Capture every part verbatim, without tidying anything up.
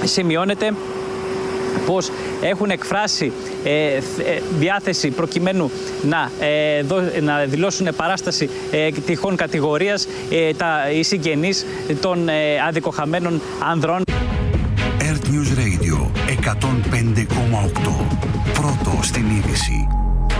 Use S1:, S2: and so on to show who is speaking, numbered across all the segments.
S1: σημειώνεται πως έχουν εκφράσει ε, διάθεση προκειμένου να, ε, δω, να δηλώσουν παράσταση ε, τυχόν κατηγορίας ε, τα, οι συγγενείς των ε, αδικοχαμένων ανδρών.
S2: Earth News Radio εκατόν πέντε κόμμα οκτώ. Πρώτο στην είδηση.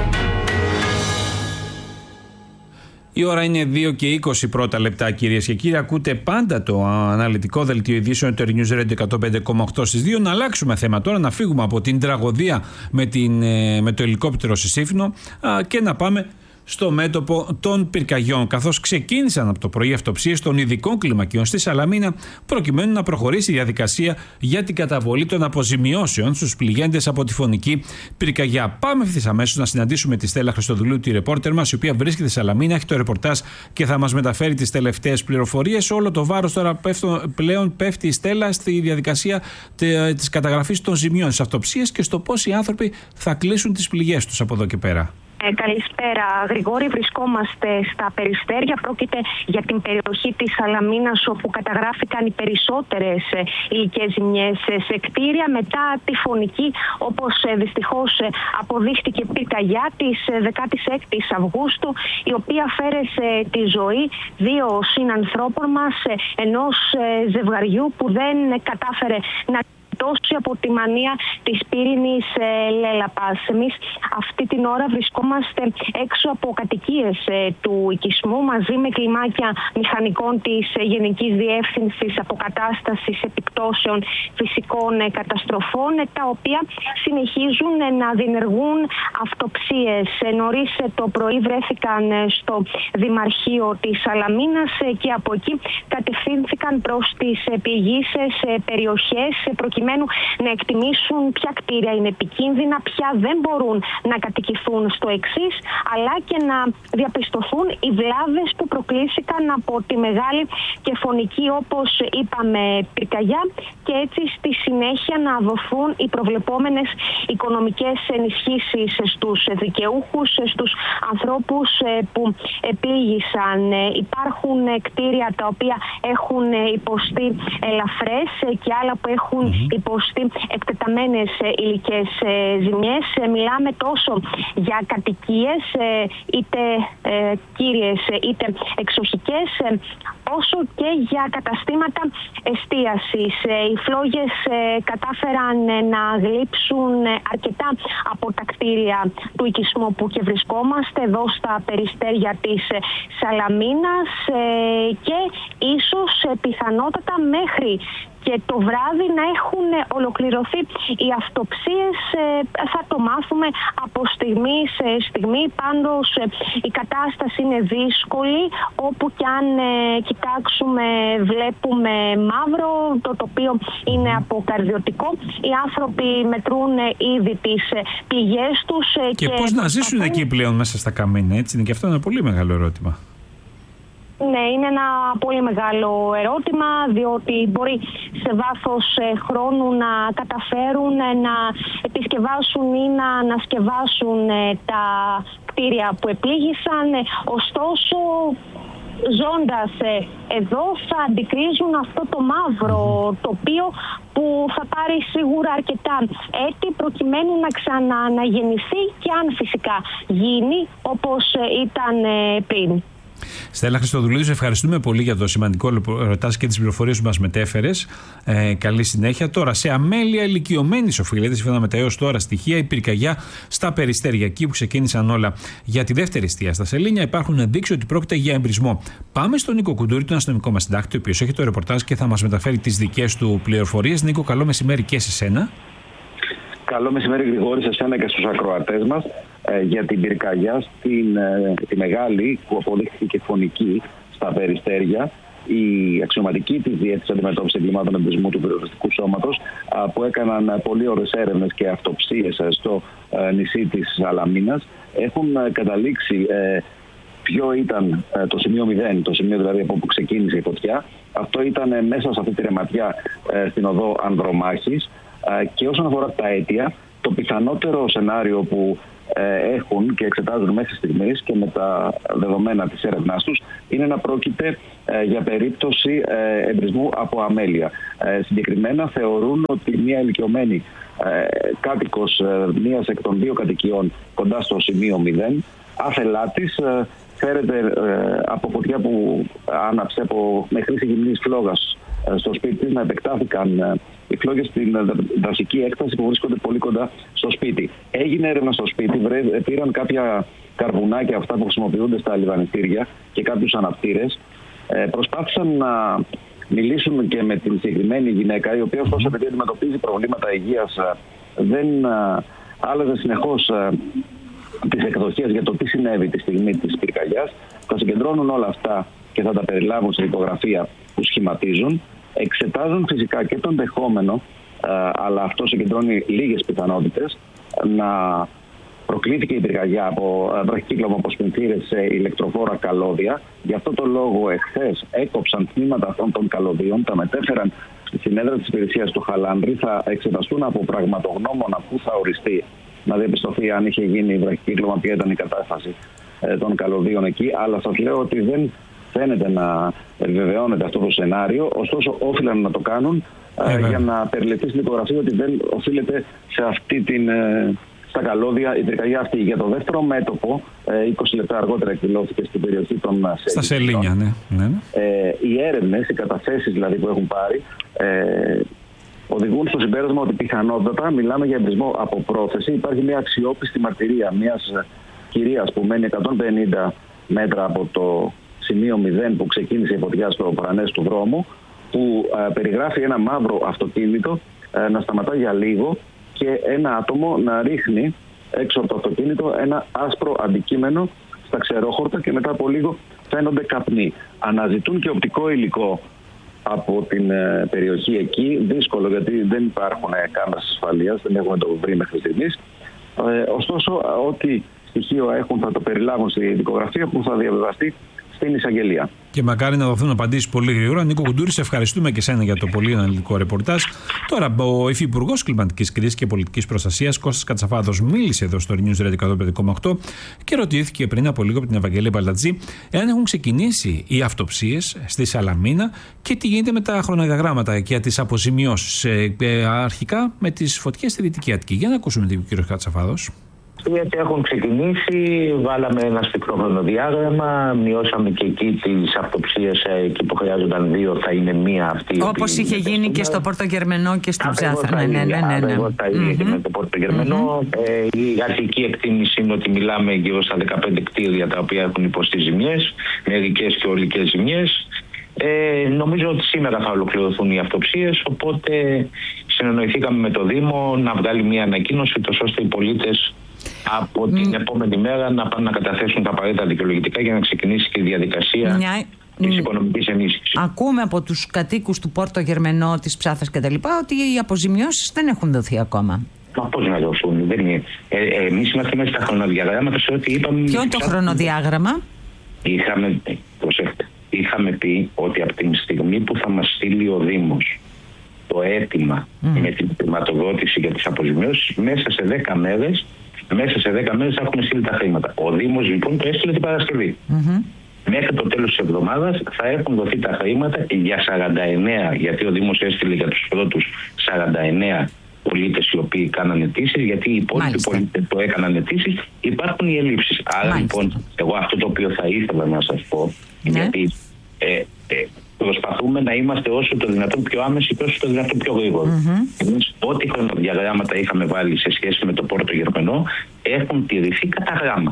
S3: Η ώρα είναι δύο και είκοσι πρώτα λεπτά, κυρίες και κύριοι. Ακούτε πάντα το αναλυτικό δελτίο ειδήσεων του Earth News Radio εκατόν πέντε κόμμα οκτώ στις δύο. Να αλλάξουμε θέμα τώρα, να φύγουμε από την τραγωδία με, την, με το ελικόπτερο στη Σύφνο και να πάμε στο μέτωπο των πυρκαγιών, καθώς ξεκίνησαν από το πρωί αυτοψίες των ειδικών κλιμακίων στη Σαλαμίνα, προκειμένου να προχωρήσει η διαδικασία για την καταβολή των αποζημιώσεων στους πληγέντες από τυφωνική πυρκαγιά. Πάμε ευθύς αμέσως να συναντήσουμε τη Στέλλα Χριστοδουλίου, τη ρεπόρτερ μας, η οποία βρίσκεται στη Σαλαμίνα, έχει το ρεπορτάζ και θα μας μεταφέρει τις τελευταίες πληροφορίες. Όλο το βάρος τώρα πέφτω, πλέον πέφτει η Στέλλα στη διαδικασία της καταγραφής των ζημιών στις αυτοψίες και στο πώς οι άνθρωποι θα κλείσουν τις πληγές τους από εδώ και πέρα.
S4: Ε, καλησπέρα, Γρηγόρη. Βρισκόμαστε στα Περιστέρια. Πρόκειται για την περιοχή της Σαλαμίνας, όπου καταγράφηκαν οι περισσότερες ε, υλικές ζημιές ε, σε κτίρια μετά τη φωνική, όπως ε, δυστυχώς ε, αποδείχτηκε, πυρκαγιά της ε, δεκάτης έκτης Αυγούστου, η οποία φέρεσε τη ζωή δύο συνανθρώπων μας, ε, ενός ε, ζευγαριού που δεν ε, κατάφερε να τόσο από τη μανία της πύρινης ε, λέλαπας. Εμείς αυτή την ώρα βρισκόμαστε έξω από κατοικίες ε, του οικισμού, μαζί με κλιμάκια μηχανικών της ε, Γενικής Διεύθυνσης Αποκατάστασης Επιπτώσεων Φυσικών ε, Καταστροφών, ε, τα οποία συνεχίζουν ε, να διενεργούν αυτοψίες. Ε, νωρίς ε, το πρωί βρέθηκαν ε, στο Δημαρχείο της Σαλαμίνας ε, και από εκεί κατευθύνθηκαν προς τις ε, πληγείσες ε, περιοχές ε, προκειμένου να εκτιμήσουν ποια κτίρια είναι επικίνδυνα, ποια δεν μπορούν να κατοικηθούν στο εξής, αλλά και να διαπιστωθούν οι βλάβες που προκλήθηκαν από τη μεγάλη και φωνική, όπως είπαμε, πυρκαγιά, και έτσι στη συνέχεια να δοθούν οι προβλεπόμενες οικονομικές ενισχύσεις στους δικαιούχους, στους ανθρώπους που επλήγησαν. Υπάρχουν κτίρια τα οποία έχουν υποστεί ελαφρές και άλλα που έχουν υποστεί εκτεταμένες υλικές ζημιές. Μιλάμε τόσο για κατοικίες, είτε κύριες είτε εξοχικές, όσο και για καταστήματα εστίασης. Οι φλόγες κατάφεραν να γλύψουν αρκετά από τα κτίρια του οικισμού όπου και βρισκόμαστε, εδώ στα Περιστέρια της Σαλαμίνας, και ίσως πιθανότατα μέχρι και το βράδυ να έχουν ολοκληρωθεί οι αυτοψίες. Θα το μάθουμε από στιγμή σε στιγμή. Πάντως η κατάσταση είναι δύσκολη. Όπου κι αν κοιτάξουμε βλέπουμε μαύρο, το τοπίο είναι αποκαρδιωτικό. Οι άνθρωποι μετρούν ήδη τις πληγές τους.
S3: Και, και πώς να ζήσουν εκεί πλέον μέσα στα καμίνια, έτσι είναι, και αυτό είναι ένα πολύ μεγάλο ερώτημα.
S4: Ναι, είναι ένα πολύ μεγάλο ερώτημα, διότι μπορεί σε βάθος χρόνου να καταφέρουν να επισκευάσουν ή να ανασκευάσουν τα κτίρια που επλήγησαν. Ωστόσο, ζώντας εδώ, θα αντικρίζουν αυτό το μαύρο τοπίο που θα πάρει σίγουρα αρκετά έτη προκειμένου να ξανααναγεννηθεί, και αν φυσικά γίνει όπως ήταν πριν.
S3: Στέλλα Χριστοδουλίου, σε ευχαριστούμε πολύ για το σημαντικό ρεπορτάζ και τις πληροφορίες που μας μετέφερες. Ε, καλή συνέχεια. Τώρα, σε αμέλεια ηλικιωμένης οφείλεται, σύμφωνα με τα έως τώρα στοιχεία, η πυρκαγιά στα Περιστέρια. Εκεί που ξεκίνησαν όλα για τη δεύτερη εστία στα Σελήνια, υπάρχουν ενδείξεις ότι πρόκειται για εμπρισμό. Πάμε στον Νίκο Κουντούρη, τον αστυνομικό μας συντάκτη, ο οποίος έχει το ρεπορτάζ και θα μας μεταφέρει τις δικές του πληροφορίες. Νίκο, καλό μεσημέρι και σε σένα.
S5: Καλό μεσημέρι, Γρηγόρη, σε σένα και στους ακροατές μας, ε, για την πυρκαγιά στην ε, τη μεγάλη, που αποδείχθηκε και φωνική στα Περιστέρια. Η αξιωματική της Διεύθυνσης Αντιμετώπισης Εγκλημάτων Εμπρισμού του Πυροσβεστικού Σώματος, α, που έκαναν ε, πολύ ώρες έρευνες και αυτοψίες ε, στο ε, νησί της Σαλαμίνας, έχουν ε, καταλήξει ε, ποιο ήταν ε, το σημείο μηδέν, το σημείο δηλαδή από όπου ξεκίνησε η φωτιά. Αυτό ήταν ε, μέσα σε αυτή τη ρεματιά ε, στην οδό Ανδρομάχης. Και όσον αφορά τα αίτια, το πιθανότερο σενάριο που έχουν και εξετάζουν μέχρι στιγμής και με τα δεδομένα της έρευνάς τους είναι να πρόκειται για περίπτωση εμπρισμού από αμέλεια. Συγκεκριμένα θεωρούν ότι μια ηλικιωμένη κάτοικος μίας εκ των δύο κατοικιών κοντά στο σημείο μηδέν, άθελά της φέρεται από φωτιά που άναψε από με χρήση γυμνής φλόγας στο σπίτι της, να επεκτάθηκαν οι φλόγες στην δασική έκταση που βρίσκονται πολύ κοντά στο σπίτι. Έγινε έρευνα στο σπίτι, πήραν κάποια καρβουνάκια αυτά που χρησιμοποιούνται στα λιβανιστήρια και κάποιους αναπτήρες. Προσπάθησαν να μιλήσουν και με την συγκεκριμένη γυναίκα, η οποία ωστόσο επειδή αντιμετωπίζει προβλήματα υγείας δεν άλλαζε συνεχώς τις εκδοχές για το τι συνέβη τη στιγμή της πυρκαγιάς. Θα συγκεντρώνουν όλα αυτά και θα τα περιλάβουν στη δικογραφία που σχηματίζουν. Εξετάζουν φυσικά και το ενδεχόμενο, αλλά αυτό συγκεντρώνει λίγες πιθανότητες, να προκλήθηκε η πυρκαγιά από βραχικύκλωμα από σπινθήρες σε ηλεκτροφόρα καλώδια. Γι' αυτό το λόγο εχθές έκοψαν τμήματα αυτών των καλωδίων, τα μετέφεραν στην έδρα της υπηρεσίας του Χαλάνδρη, θα εξεταστούν από πραγματογνώμονα που θα οριστεί να διαπιστωθεί αν είχε γίνει βραχικύκλωμα, ποια ήταν η κατάσταση των καλωδίων εκεί. Αλλά σας λέω ότι δεν φαίνεται να επιβεβαιώνεται αυτό το σενάριο, ωστόσο όφυλαν να το κάνουν ε, για να περιληφθεί στην δικογραφία ότι δεν οφείλεται σε αυτή την, ε, στα καλώδια η πυρκαγιά αυτή. Για το δεύτερο μέτωπο, ε, είκοσι λεπτά αργότερα εκδηλώθηκε στην περιοχή των Σελήνιων.
S3: Στα Σελήνια, ναι. ναι.
S5: Ε, οι έρευνες, οι καταθέσεις δηλαδή που έχουν πάρει, ε, οδηγούν στο συμπέρασμα ότι πιθανότατα μιλάμε για εμπρισμό από πρόθεση. Υπάρχει μια αξιόπιστη μαρτυρία μιας κυρίας που μένει εκατόν πενήντα μέτρα από το σημείο μηδέν που ξεκίνησε η φωτιά στο παρανές του δρόμου, που ε, περιγράφει ένα μαύρο αυτοκίνητο ε, να σταματάει για λίγο και ένα άτομο να ρίχνει έξω από το αυτοκίνητο ένα άσπρο αντικείμενο στα ξερόχορτα και μετά από λίγο φαίνονται καπνοί. Αναζητούν και οπτικό υλικό από την ε, περιοχή εκεί, δύσκολο γιατί δεν υπάρχουν ε, κάμερες ασφαλείας, δεν έχουμε το βρει μέχρι στιγμής. Ε, ωστόσο, ό,τι στοιχείο έχουν θα το περιλάβουν στη δικογραφία που θα διαβιβαστεί στην εισαγγελία.
S3: Και μακάρι να δοθούν απαντήσεις πολύ γρήγορα. Νίκο Κουντούρη, σε ευχαριστούμε και σένα για το πολύ αναλυτικό ρεπορτάζ. Τώρα, ο Υφυπουργός Κλιματικής Κρίσης και Πολιτικής Προστασίας, Κώστας Κατσαφάδος, μίλησε εδώ στο News Radio εκατόν πέντε κόμμα οκτώ και ρωτήθηκε πριν από λίγο από την Ευαγγελία Μπαλτατζή εάν έχουν ξεκινήσει οι αυτοψίες στη Σαλαμίνα και τι γίνεται με τα χρονοδιαγράμματα για τις αποζημιώσεις. Ε, αρχικά με τις φωτιές στη Δυτική Αττική. Για να ακούσουμε τον κύριο Κατσαφάδος.
S6: Γιατί έχουν ξεκινήσει, βάλαμε ένα σπικτό χρονοδιάγραμμα, μειώσαμε και εκεί τις αυτοψίες, εκεί που χρειάζονταν δύο θα είναι μία αυτή.
S7: Όπως είχε γίνει και στο Πόρτο Γερμενό και στην Ψάθα.
S6: Ναι, ναι, ναι. Ακριβώς τα ίδια και με το Πόρτο Γερμενό. Ε, η αρχική εκτίμηση είναι ότι μιλάμε γύρω στα δεκαπέντε κτίρια τα οποία έχουν υποστεί ζημιές, μερικές και ολικές ζημιές. Ε, νομίζω ότι σήμερα θα ολοκληρωθούν οι αυτοψίες, οπότε συνεννοηθήκαμε με το Δήμο να βγάλει μια ανακοίνωση, ώστε οι πολίτες από την mm. επόμενη μέρα να πάνε να καταθέσουν τα απαραίτητα δικαιολογητικά για να ξεκινήσει και η διαδικασία Μια... της οικονομικής ενίσχυσης.
S7: Ακούμε από τους κατοίκους του Πόρτο Γερμενό, της Ψάθας κτλ. Ότι οι αποζημιώσεις δεν έχουν δοθεί ακόμα.
S6: Μα πώς να δοθούν, δεν είναι. Ε, ε, εμείς είμαστε μέσα στα χρονοδιαγράμματα σε ό,τι είπαμε.
S7: Ποιο είναι το χρονοδιάγραμμα?
S6: Είχαμε, προσέχτε, είχαμε πει ότι από την στιγμή που θα μας στείλει ο Δήμος το αίτημα mm. με την χρηματοδότηση για τις αποζημιώσεις, μέσα σε δέκα μέρες Μέσα σε δέκα μέρες έχουμε στείλει τα χρήματα. Ο Δήμος λοιπόν το έστειλε την Παρασκευή. Mm-hmm. Μέχρι το τέλος της εβδομάδας θα έχουν δοθεί τα χρήματα για σαράντα εννέα, γιατί ο Δήμος έστειλε για τους πρώτους σαράντα εννέα πολίτες οι οποίοι κάναν αιτήσεις, γιατί οι υπόλοιποι πολίτες που έκαναν αιτήσεις υπάρχουν οι ελλείψεις. Άρα Μάλιστα. λοιπόν, εγώ αυτό το οποίο θα ήθελα να σας πω, ναι. γιατί ε, ε, προσπαθούμε να είμαστε όσο το δυνατόν πιο άμεση και όσο το δυνατόν πιο γρήγορο. Mm-hmm. Εμείς ό,τι χρονοδιαγράμματα είχαμε βάλει σε σχέση με το Πόρτο Γερμενό έχουν τηρηθεί κατά γράμμα.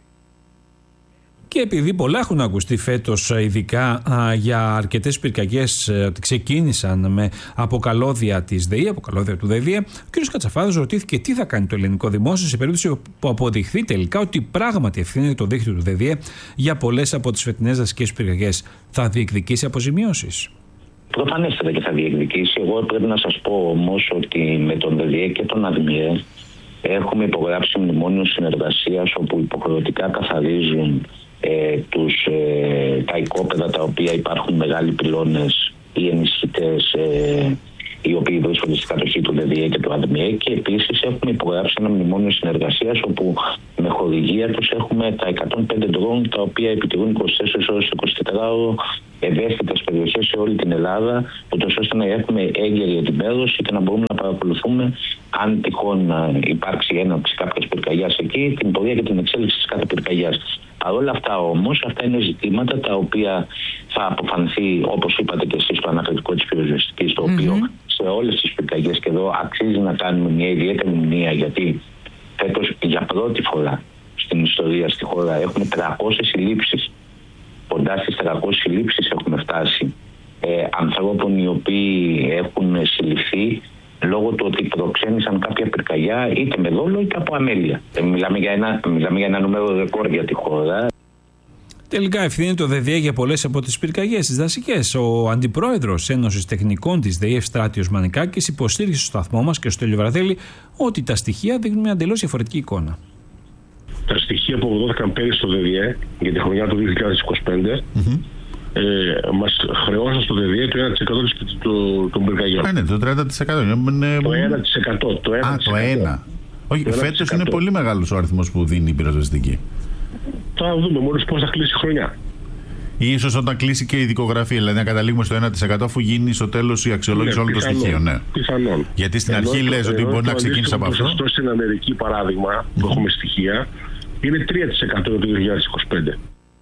S3: Και επειδή πολλά έχουν ακουστεί φέτος, ειδικά α, για αρκετές πυρκαγιές ότι ξεκίνησαν με αποκαλώδια της ΔΕΗ, αποκαλώδια του ΔΕΔΙΕ, ο κ. Κατσαφάδος ρωτήθηκε τι θα κάνει το ελληνικό δημόσιο σε περίπτωση που αποδειχθεί τελικά ότι πράγματι ευθύνεται το δίκτυο του ΔΕΔΙΕ για πολλές από τις φετινές δασικές πυρκαγιές. Θα διεκδικήσει αποζημιώσεις?
S6: Προφανέστατα και θα διεκδικήσει. Εγώ πρέπει να σας πω όμως ότι με τον ΔΕΔΙΕ και τον ΑΔΜΙΕ έχουμε υπογράψει μνημόνιο συνεργασίας όπου υποχρεωτικά καθαρίζουν Ε, τους, ε, τα οικόπεδα τα οποία υπάρχουν μεγάλοι πυλώνες ή ενισχυτές ε, οι οποίοι βρίσκονται στην κατοχή του ΔΔΕ και του ΑΔΜΕ, και επίσης έχουμε υπογράψει ένα μνημόνιο συνεργασίας όπου με χορηγία τους έχουμε τα εκατόν πέντε ντρόουν τα οποία επιτηρούν είκοσι τέσσερις ώρες εικοσιτετράωρο ευαίσθητες περιοχές σε όλη την Ελλάδα, ούτως ώστε να έχουμε έγκαιρη ενημέρωση και να μπορούμε να παρακολουθούμε αν τυχόν υπάρξει έναρξη κάποιας πυρκαγιάς εκεί, την πορεία και την εξέλιξη της κάθε πυρκαγιάς. Παρ' όλα αυτά όμως, αυτά είναι ζητήματα τα οποία θα αποφανθεί, όπως είπατε και εσείς, το ανακριτικό της πυροσβεστικής, το mm-hmm. οποίο σε όλες τις πυρκαγιές, και εδώ αξίζει να κάνουμε μια ιδιαίτερη μνήμα, γιατί φέτος για πρώτη φορά στην ιστορία στη χώρα έχουμε τριακόσιες συλλήψεις. Κοντά στις τριακόσιες συλλήψεις έχουμε φτάσει ε, ανθρώπων οι οποίοι έχουν συλληφθεί λόγω του ότι προξένησαν κάποια πυρκαγιά είτε με δόλο είτε από αμέλεια. Ε, μιλάμε, για ένα, μιλάμε για ένα νούμερο ρεκόρ για τη χώρα.
S3: Τελικά ευθύνεται το ΔΔΕ για πολλές από τις πυρκαγιές τις δασικές. Ο αντιπρόεδρος Ένωσης Τεχνικών της ΔΕΗ, Ευστράτιος Μανικάκης, υποστήριξε στο σταθμό μας και στο Στέλιο Βραδέλη ότι τα στοιχεία δείχνουν μια εντελώς διαφορετική εικόνα.
S8: Τα στοιχεία που αποδόθηκαν πέρυσι στο ΔΔΕ για τη χρονιά του δύο χιλιάδες είκοσι πέντε mm-hmm. ε, μας χρεώσαν στο ΔΔΕ το ένα τοις εκατό των πυρκαγιών.
S9: Α, ναι, το τριάντα τοις εκατό. Είναι...
S8: Το ένα τοις εκατό. Το ένα
S9: Α, το ένα. Όχι, φέτος είναι πολύ μεγάλος ο αριθμός που δίνει η πυροσβεστική.
S8: Θα δούμε μόλις πώς θα κλείσει η χρονιά.
S9: Ή ίσως όταν κλείσει και η δικογραφία, δηλαδή να καταλήγουμε στο ένα τοις εκατό αφού γίνει στο τέλος η αξιολόγηση ναι, όλων των στοιχείων. Ναι.
S8: Πιθανόν.
S9: Γιατί στην ενώ αρχή λες ότι μπορεί να ξεκίνησε από αυτό.
S8: Το στην Αμερική, παράδειγμα, που mm-hmm. έχουμε στοιχεία, είναι τρία τοις εκατό το δύο χιλιάδες είκοσι πέντε.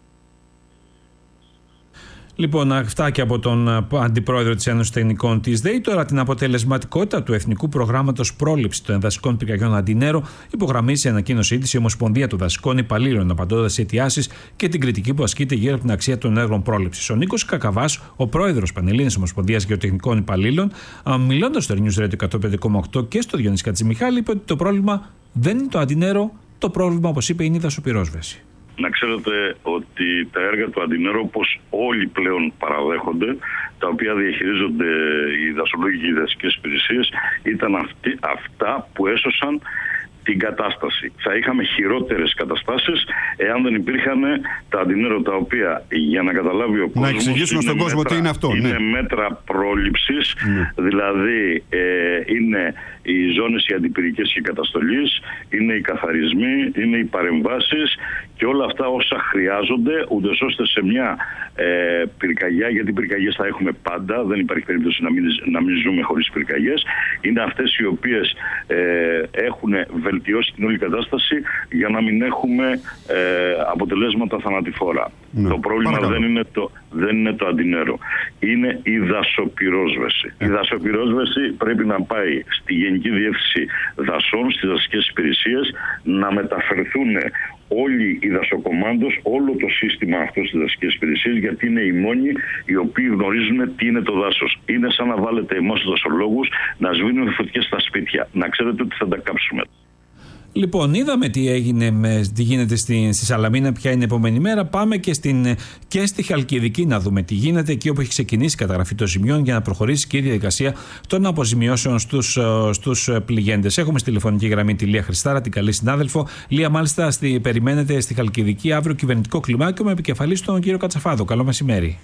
S3: Λοιπόν, αυτά και από τον Αντιπρόεδρο της Ένωσης Τεχνικών της ΔΕΗ. Τώρα, την αποτελεσματικότητα του Εθνικού Προγράμματος Πρόληψης των Δασικών Πυρκαγιών Αντινέρο υπογραμμίζει σε ανακοίνωσή της η Ομοσπονδία των Δασικών Υπαλλήλων, απαντώντας σε αιτιάσεις και την κριτική που ασκείται γύρω από την αξία των έργων πρόληψης. Ο Νίκος Κακαβάς, ο πρόεδρος Πανελλήνιας Ομοσπονδίας Γεωτεχνικών Υπαλλήλων, μιλώντας στο News Radio εκατόν πέντε κόμμα οκτώ και στο Διονύση Κατζημιχάλη, είπε ότι το πρόβλημα δεν είναι το αντινέρο, το πρόβλημα, όπως είπε, είναι η δασοπυρόσβεση.
S10: Να ξέρετε ότι τα έργα του Αντινέρο, όπως όλοι πλέον παραδέχονται, τα οποία διαχειρίζονται οι δασολόγοι και οι δασικές υπηρεσίες, ήταν αυτοί, αυτά που έσωσαν την κατάσταση. Θα είχαμε χειρότερες καταστάσεις εάν δεν υπήρχαν τα Αντινέρο, τα οποία, για να καταλάβει ο κόσμος,
S11: να εξηγήσουμε στον κόσμο
S10: μέτρα,
S11: τι είναι αυτό.
S10: Είναι
S11: ναι.
S10: μέτρα πρόληψης,
S11: ναι.
S10: δηλαδή ε, είναι οι ζώνες οι αντιπυρικές και καταστολής, είναι οι καθαρισμοί, είναι οι παρεμβάσεις και όλα αυτά όσα χρειάζονται, ούτως ώστε σε μια ε, πυρκαγιά, γιατί πυρκαγιές θα έχουμε πάντα, δεν υπάρχει περίπτωση να μην, να μην ζούμε χωρίς πυρκαγιές, είναι αυτές οι οποίες ε, έχουν βελτιώσει την όλη κατάσταση για να μην έχουμε ε, αποτελέσματα θανατηφόρα. Ναι. Το πρόβλημα δεν είναι το, δεν είναι το αντινέρο, είναι η δασοπυρόσβεση. Ε. Η δασοπυρόσβεση πρέπει να πάει στη Γενική Διεύθυνση Δασών, στις δασικές υπηρεσίες, να μεταφερθούν όλοι οι δασοκομάντος, όλο το σύστημα αυτό στις δασικές υπηρεσίες, γιατί είναι οι μόνοι οι οποίοι γνωρίζουν τι είναι το δάσος. Είναι σαν να βάλετε εμάς τους δασολόγους να σβήνουν φωτιές στα σπίτια. Να ξέρετε ότι θα τα κάψουμε.
S3: Λοιπόν, είδαμε τι έγινε, με, τι γίνεται στη, στη Σαλαμίνα, ποια είναι η επόμενη μέρα. Πάμε και, στην, και στη Χαλκιδική να δούμε τι γίνεται, εκεί όπου έχει ξεκινήσει η καταγραφή των ζημιών, για να προχωρήσει και η διαδικασία των αποζημιώσεων στους, στους πληγέντες. Έχουμε στη τηλεφωνική γραμμή τη Λία Χριστάρα, την καλή συνάδελφο. Λία, μάλιστα, στη, περιμένετε στη Χαλκιδική αύριο κυβερνητικό κλιμάκιο με επικεφαλή τον κύριο Κατσαφάδο. Καλό μεσημέρι.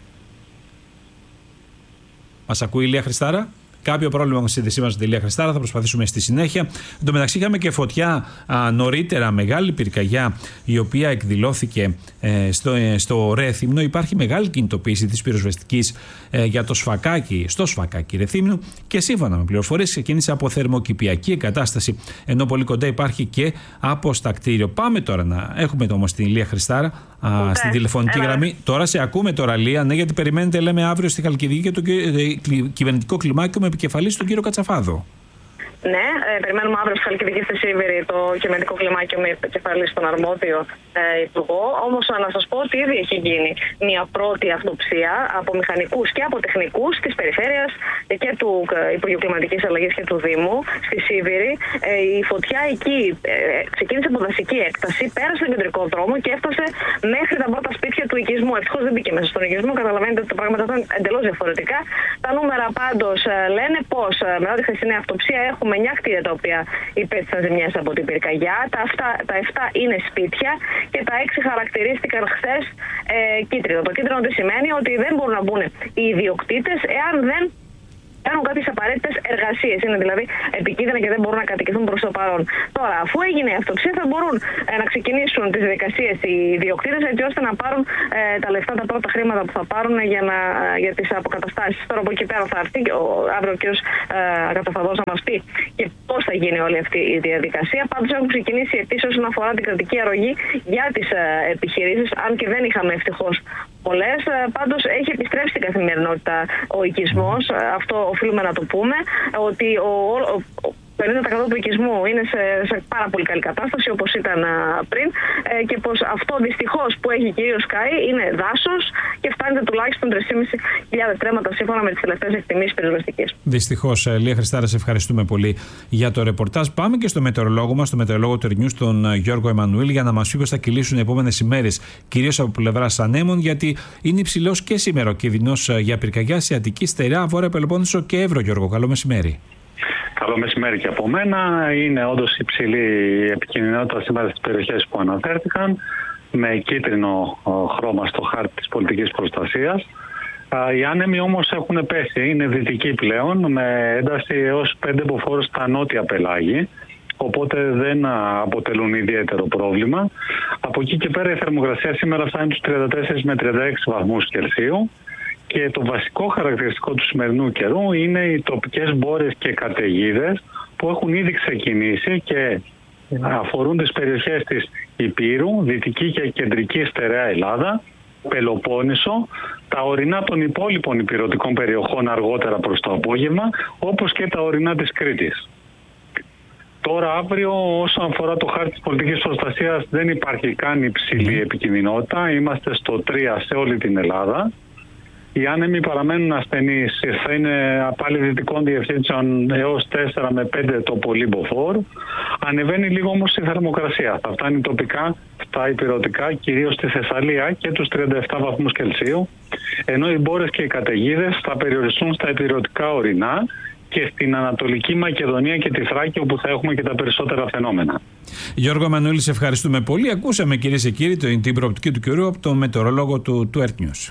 S3: Μας ακούει η Λία Χριστάρα? Κάποιο πρόβλημα με τη σύνδεσή μας με τη Λία Χριστάρα, θα προσπαθήσουμε στη συνέχεια. Εν τω μεταξύ, είχαμε και φωτιά α, νωρίτερα, μεγάλη πυρκαγιά, η οποία εκδηλώθηκε ε, στο, ε, στο Ρέθυμνο. Υπάρχει μεγάλη κινητοποίηση της πυροσβεστικής ε, για το Σφακάκι, στο Σφακάκι Ρεθύμνου, και σύμφωνα με πληροφορίες ξεκίνησε από θερμοκηπιακή εγκατάσταση, ενώ πολύ κοντά υπάρχει και αποστακτήριο. Πάμε τώρα να έχουμε όμως την Λία Χριστάρα α, στην τηλεφωνική Έλα. γραμμή. Τώρα σε ακούμε τώρα, Λία, ναι, γιατί περιμένετε, λέμε, αύριο στη Χαλκιδική και το ε, κυβερνητικό κλιμάκιο με επικεφαλή στον κύριο Κατσαφάδο.
S12: Ναι, ε, περιμένουμε αύριο στη Χαλκιδική στη Σίβηρη το κυβερνητικό κλιμάκιο με επικεφαλή στον αρμόδιο ε, υπουργό. Όμως να σας πω ότι ήδη έχει γίνει μια πρώτη αυτοψία από μηχανικούς και από τεχνικούς της περιφέρειας και του ε, Υπουργείου Κλιματικής Αλλαγής και του Δήμου στη Σίβηρη. Ε, η φωτιά εκεί ε, ξεκίνησε από δασική έκταση, πέρασε τον κεντρικό δρόμο και έφτασε μέχρι τα πρώτα σπίτια του οικισμού. Ευτυχώς δεν μπήκε μέσα στον οικισμό, καταλαβαίνετε ότι τα πράγματα ήταν εντελώς διαφορετικά. Τα νούμερα πάντως ε, λένε πως ε, μετά τη χθεσινή αυτοψία έχουμε εννιά κτίρια τα οποία υπέστησαν ζημιές από την πυρκαγιά. Τα, αυτά, τα επτά είναι σπίτια και τα έξι χαρακτηρίστηκαν χθες ε, κίτρινο. Το κίτρινο τι σημαίνει? Ότι δεν μπορούν να μπουν οι ιδιοκτήτες εάν δεν κάνουν κάποιες απαραίτητες εργασίες. Είναι δηλαδή επικίνδυνα και δεν μπορούν να κατοικηθούν προς το παρόν. Τώρα, αφού έγινε η αυτοψία, θα μπορούν ε, να ξεκινήσουν τις διαδικασίες οι ιδιοκτήτες, έτσι ώστε να πάρουν ε, τα λεφτά, τα πρώτα χρήματα που θα πάρουν για, να, για τις αποκαταστάσεις. Τώρα από εκεί πέρα θα έρθει ο, αύριο ο κ. Καταφαδός να μας πει και πώς θα γίνει όλη αυτή η διαδικασία. Πάντως έχουν ξεκινήσει αιτήσεις όσον αφορά την κρατική αρρωγή για τις ε, επιχειρήσεις, αν και δεν είχαμε ευτυχώς πολλές. Πάντως έχει επιστρέψει στην καθημερινότητα ο οικισμός. Αυτό οφείλουμε να το πούμε, ότι ο, ο, ο πενήντα τοις εκατό του οικισμού είναι σε, σε πάρα πολύ καλή κατάσταση όπως ήταν πριν ε, και πως αυτό δυστυχώς που έχει κυρίως καεί είναι δάσος και φτάνεται τουλάχιστον τρεις χιλιάδες πεντακόσια τρέματα σύμφωνα με τις τελευταίες εκτιμήσεις πυροσβεστικής.
S3: Δυστυχώς, Λία Χριστάρα, σε ευχαριστούμε πολύ για το ρεπορτάζ. Πάμε και στο μετεωρολόγο μας, στο μετεωρολόγο του News, τον Γιώργο Εμμανουήλ, για να μας πει πως θα κυλήσουν οι επόμενες ημέρες, κυρίως από πλευράς ανέμων, γιατί είναι υψηλός και σήμερα ο κίνδυνος για πυρκαγιά σε Αττική, Στερεά, Βόρεια Πελοπόννησο και Εύρο. Γιώργο, καλό μεσημέρι.
S11: Καλό μεσημέρι και από μένα. Είναι όντως υψηλή επικινδυνότητα σήμερα στις περιοχές που αναφέρθηκαν, με κίτρινο χρώμα στο χάρτη της πολιτικής προστασίας. Οι άνεμοι όμως έχουν πέσει, είναι δυτικοί πλέον, με ένταση έως πέντε μποφόρ στα νότια πελάγη, οπότε δεν αποτελούν ιδιαίτερο πρόβλημα. Από εκεί και πέρα η θερμοκρασία σήμερα φτάνει τους τριάντα τέσσερα με τριάντα έξι βαθμούς Κελσίου. Και το βασικό χαρακτηριστικό του σημερινού καιρού είναι οι τοπικές μπόρες και καταιγίδες που έχουν ήδη ξεκινήσει και αφορούν τις περιοχές της Ηπείρου, Δυτική και Κεντρική Στερεά Ελλάδα, Πελοπόννησο, τα ορεινά των υπόλοιπων ηπειρωτικών περιοχών αργότερα προς το απόγευμα, όπως και τα ορεινά της Κρήτης. Τώρα αύριο, όσον αφορά το χάρτη της πολιτικής προστασίας, δεν υπάρχει καν υψηλή επικινδυνότητα. Είμαστε στο τρία σε όλη την Ελλάδα. Οι άνεμοι παραμένουν ασθενείς, θα είναι πάλι δυτικών διευθύνσεων έως τέσσερα με πέντε το πολύ μποφόρ. Ανεβαίνει λίγο όμως η θερμοκρασία. Θα φτάνει τοπικά στα ηπειρωτικά, κυρίως στη Θεσσαλία, και τους τριάντα επτά βαθμούς Κελσίου, ενώ οι μπόρες και οι καταιγίδες θα περιοριστούν στα ηπειρωτικά ορεινά και στην Ανατολική Μακεδονία και τη Θράκη, όπου θα έχουμε και τα περισσότερα φαινόμενα.
S3: Γιώργο Εμμανουήλ, σε ευχαριστούμε πολύ. Ακούσαμε, κυρίες και κύριοι, την προοπτική του καιρού από τον μετεωρολόγο του, του Earth News.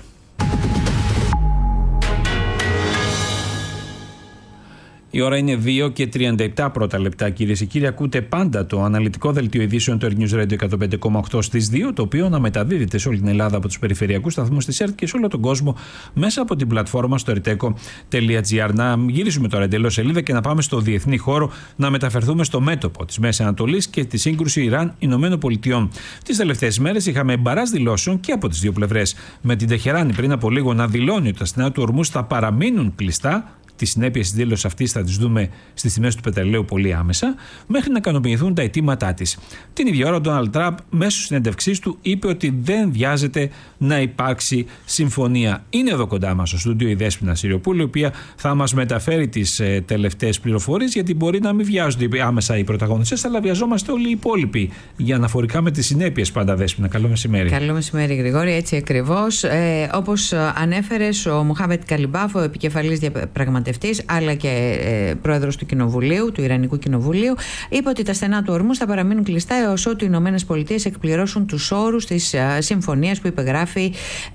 S3: Η ώρα είναι δύο και τριάντα επτά πρώτα λεπτά, κυρίες και κύριοι. Ακούτε πάντα το αναλυτικό δελτίο ειδήσεων του Earth News Radio εκατόν πέντε κόμμα οκτώ στις δύο, το οποίο αναμεταδίδεται σε όλη την Ελλάδα από τους περιφερειακούς σταθμούς της ΕΡΤ και σε όλο τον κόσμο μέσα από την πλατφόρμα στο ερτέκο τελεία τζι άρ. Να γυρίσουμε τώρα εντελώς σελίδα και να πάμε στο διεθνή χώρο, να μεταφερθούμε στο μέτωπο της Μέσης Ανατολής και τη σύγκρουση Ιράν-Ηνωμένων Πολιτειών. Τις τελευταίες μέρες είχαμε μπαράζ δηλώσεων και από τις δύο πλευρές. Με την Τεχεράνη πριν από λίγο να δηλώνει ότι τα στενά του Ορμούζ θα παραμείνουν κλειστά. Τις συνέπειες της δήλωσης αυτής θα τις δούμε στις τιμές του πετρελαίου πολύ άμεσα, μέχρι να ικανοποιηθούν τα αιτήματά της. Την ίδια ώρα ο Ντόναλντ Τραμπ μέσω συνέντευξής του είπε ότι δεν βιάζεται να υπάρξει συμφωνία. Είναι εδώ κοντά μας στο στούντιο η Δέσποινα Συριοπούλου, η οποία θα μας μεταφέρει τις ε, τελευταίες πληροφορίες, γιατί μπορεί να μην βιάζονται άμεσα οι πρωταγωνιστές, αλλά βιαζόμαστε όλοι οι υπόλοιποι για αναφορικά με τις συνέπειες πάντα. Δέσποινα, καλό μεσημέρι.
S7: Καλό μεσημέρι, Γρηγόρη, έτσι ακριβώς. Ε, όπως ανέφερες, ο Μοχάμετ Καλιμπάφ, ο επικεφαλής διαπραγματευτής, αλλά και ε, πρόεδρος του Κοινοβουλίου, του Ιρανικού Κοινοβουλίου, είπε ότι τα στενά του Ορμούζ θα παραμείνουν κλειστά έως ότου οι Ηνωμένες Πολιτείες εκπληρώσουν τους όρους της ε, συμφωνίας που υπεγράφει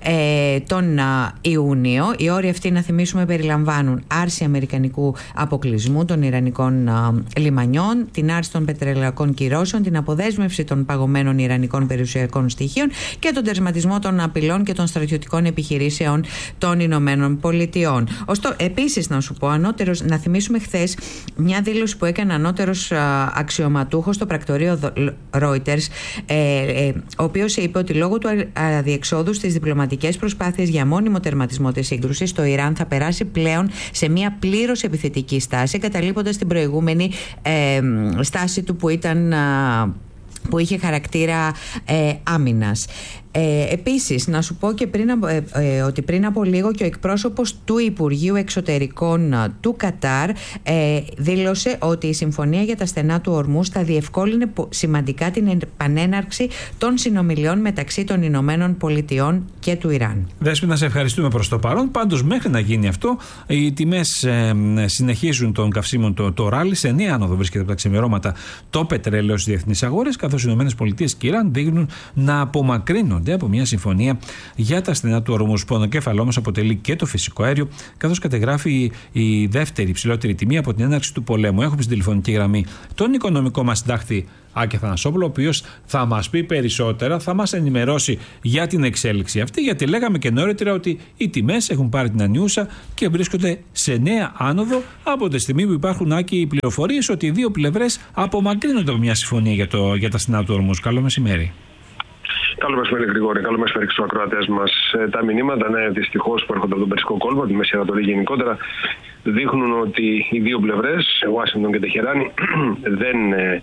S7: ε, τον ε, Ιούνιο. Οι όροι αυτοί, να θυμίσουμε, περιλαμβάνουν άρση αμερικανικού αποκλεισμού των Ιρανικών ε, λιμανιών, την άρση των πετρελαϊκών κυρώσεων, την αποδέσμευση των παγωμένων Ιρανικών περιουσιακών στοιχείων και τον τερματισμό των απειλών και των στρατιωτικών επιχειρήσεων των Ηνωμένων Πολιτειών. Ωστόσο, επίσης, να σου πω, ανώτερος, να θυμίσουμε χθες μια δήλωση που έκανε ανώτερος α, αξιωματούχος στο πρακτορείο Reuters, ε, ε, ο οποίος είπε ότι λόγω του αδιεξόδου στις διπλωματικές προσπάθειες για μόνιμο τερματισμό της σύγκρουσης, το Ιράν θα περάσει πλέον σε μια πλήρως επιθετική στάση, καταλείποντας την προηγούμενη ε, στάση του που ήταν... Α, που είχε χαρακτήρα ε, άμυνας. Ε, επίσης, να σου πω και πριν, ε, ε, ότι πριν από λίγο και ο εκπρόσωπος του Υπουργείου Εξωτερικών ε, του Κατάρ ε, δήλωσε ότι η συμφωνία για τα στενά του Ορμούζ θα διευκόλυνε σημαντικά την επανέναρξη των συνομιλιών μεταξύ των Ηνωμένων Πολιτειών και του Ιράν.
S3: Δέσποινα, σε ευχαριστούμε προς το παρόν. Πάντως, μέχρι να γίνει αυτό, οι τιμές ε, συνεχίζουν των καυσίμων το, το ράλι. Σε νέα άνοδο βρίσκεται από τα ξημερώματα το πετρέλαιο στις διεθνείς αγορές, καθώς οι Ηνωμένες Πολιτείες και Ιράν δείχνουν να απομακρύνουν διαπραγματεύονται από μια συμφωνία για τα στενά του ορμούς, που ανακέφαλό μας αποτελεί και το φυσικό αέριο, καθώς κατεγράφει η δεύτερη υψηλότερη τιμή από την έναρξη του πολέμου. Έχουμε στην τηλεφωνική γραμμή τον οικονομικό μας συντάκτη Άκη Αθανασόπουλο, ο οποίος θα μας πει περισσότερα, θα μας ενημερώσει για την εξέλιξη αυτή, γιατί λέγαμε και νωρίτερα ότι οι τιμές έχουν πάρει την ανιούσα και βρίσκονται σε νέα άνοδο από τη στιγμή που υπάρχουν, Άκη, οι πληροφορίες ότι οι δύο πλευρές απομακρύνονται από μια συμφωνία για, το, για τα στενά του ορμούς. Καλό μεσημέρι.
S8: Καλό μεσημέρι, Γρηγόρη. Καλό μεσημέρι και στους ακροατές μας. Τα μηνύματα, ναι, δυστυχώς, που έρχονται από τον Περσικό κόλπο, τη Μέση Ανατολή γενικότερα, δείχνουν ότι οι δύο πλευρές, Ουάσιγκτον και Τεχεράνη, δεν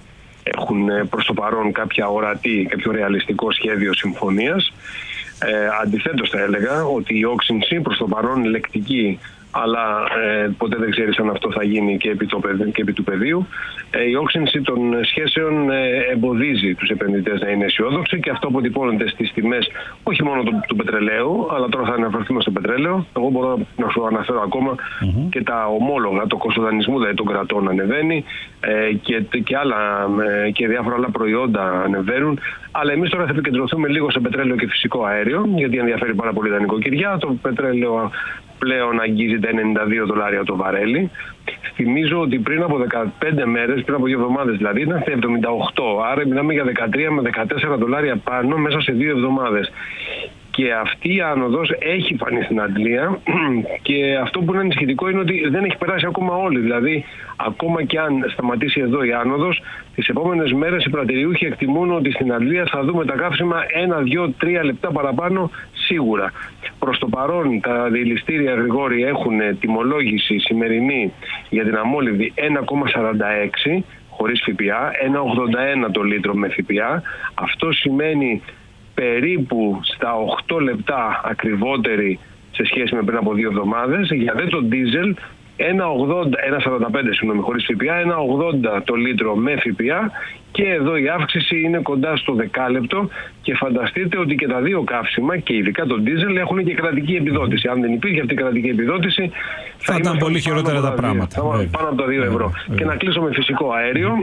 S8: έχουν προς το παρόν κάποια ορατή, κάποιο ρεαλιστικό σχέδιο συμφωνίας. Ε, αντιθέτως θα έλεγα ότι η όξυνση προς το παρόν λεκτική, αλλά ε, ποτέ δεν ξέρεις αν αυτό θα γίνει και επί, το, και επί του πεδίου. Ε, η όξυνση των σχέσεων ε, εμποδίζει τους επενδυτές να είναι αισιόδοξοι και αυτό αποτυπώνεται στις τιμές όχι μόνο του, του πετρελαίου, αλλά τώρα θα αναφερθούμε στο πετρέλαιο. Εγώ μπορώ να σου αναφέρω ακόμα mm-hmm. και τα ομόλογα, το κόστος δανεισμού δηλαδή των κρατών ανεβαίνει ε, και, και, άλλα, ε, και διάφορα άλλα προϊόντα ανεβαίνουν. Αλλά εμείς τώρα θα επικεντρωθούμε λίγο σε πετρέλαιο και φυσικό αέριο, γιατί ενδιαφέρει πάρα πολύ τα νοικοκυριά. Το πετρέλαιο πλέον αγγίζει τα ενενήντα δύο δολάρια το βαρέλι. Θυμίζω ότι πριν από δεκαπέντε μέρες, πριν από δύο εβδομάδες δηλαδή, ήταν στα εβδομήντα οκτώ. Άρα μιλάμε για δεκατρία με δεκατέσσερα δολάρια πάνω μέσα σε δύο εβδομάδες. Και αυτή η άνοδος έχει φανεί στην Αγγλία και αυτό που είναι ανησυχητικό είναι ότι δεν έχει περάσει ακόμα όλη. Δηλαδή, ακόμα και αν σταματήσει εδώ η άνοδος, τις επόμενες μέρες οι πρατηριούχοι εκτιμούν ότι στην Αγγλία θα δούμε τα καύσιμα ένα, δύο, τρία λεπτά παραπάνω σίγουρα. Προς το παρόν, τα διελιστήρια, Γρηγόρη, έχουν τιμολόγηση σημερινή για την αμόλυβδη ένα κόμμα σαράντα έξι χωρίς ΦΠΑ, ένα κόμμα ογδόντα ένα το λίτρο με ΦΠΑ. Αυτό σημαίνει περίπου στα οκτώ λεπτά ακριβότερη σε σχέση με πριν από δύο εβδομάδες. Για δε το ντίζελ ένα κόμμα σαράντα πέντε συγγνώμη, χωρίς ΦΠΑ, ένα κόμμα ογδόντα το λίτρο με ΦΠΑ και εδώ η αύξηση είναι κοντά στο δεκάλεπτο και φανταστείτε ότι και τα δύο καύσιμα και ειδικά το ντίζελ έχουν και κρατική επιδότηση. Αν δεν υπήρχε αυτή η κρατική επιδότηση
S3: θα, θα ήταν πολύ χειρότερα τα πράγματα.
S8: Θα πάνω από τα δύο ευρώ. Βέβαια. Και να κλείσω με φυσικό αέριο,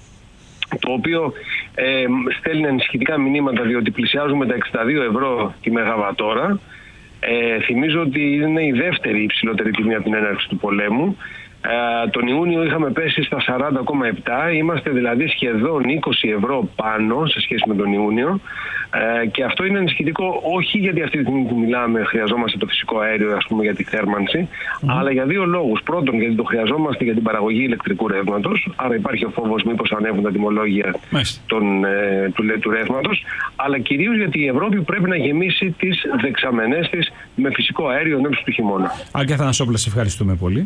S8: το οποίο ε, στέλνει ανησυχητικά μηνύματα διότι πλησιάζουμε τα εξήντα δύο ευρώ τη μεγαβατόρα. Ε, θυμίζω ότι είναι η δεύτερη υψηλότερη τιμή από την έναρξη του πολέμου. Ε, τον Ιούνιο είχαμε πέσει στα σαράντα κόμμα επτά, είμαστε δηλαδή σχεδόν είκοσι ευρώ πάνω σε σχέση με τον Ιούνιο. Ε, και αυτό είναι ανησυχητικό όχι γιατί αυτή τη στιγμή που μιλάμε χρειαζόμαστε το φυσικό αέριο, ας πούμε, για τη θέρμανση, mm. αλλά για δύο λόγους. Πρώτον, γιατί το χρειαζόμαστε για την παραγωγή ηλεκτρικού ρεύματος, άρα υπάρχει ο φόβος μήπως ανέβουν τα τιμολόγια των, ε, του, του ρεύματος, αλλά κυρίως γιατί η Ευρώπη πρέπει να γεμίσει τις δεξαμενές της με φυσικό αέριο εν ώψη του χειμώνα.
S3: Άκη Αθανασόπουλε, σε ευχαριστούμε πολύ.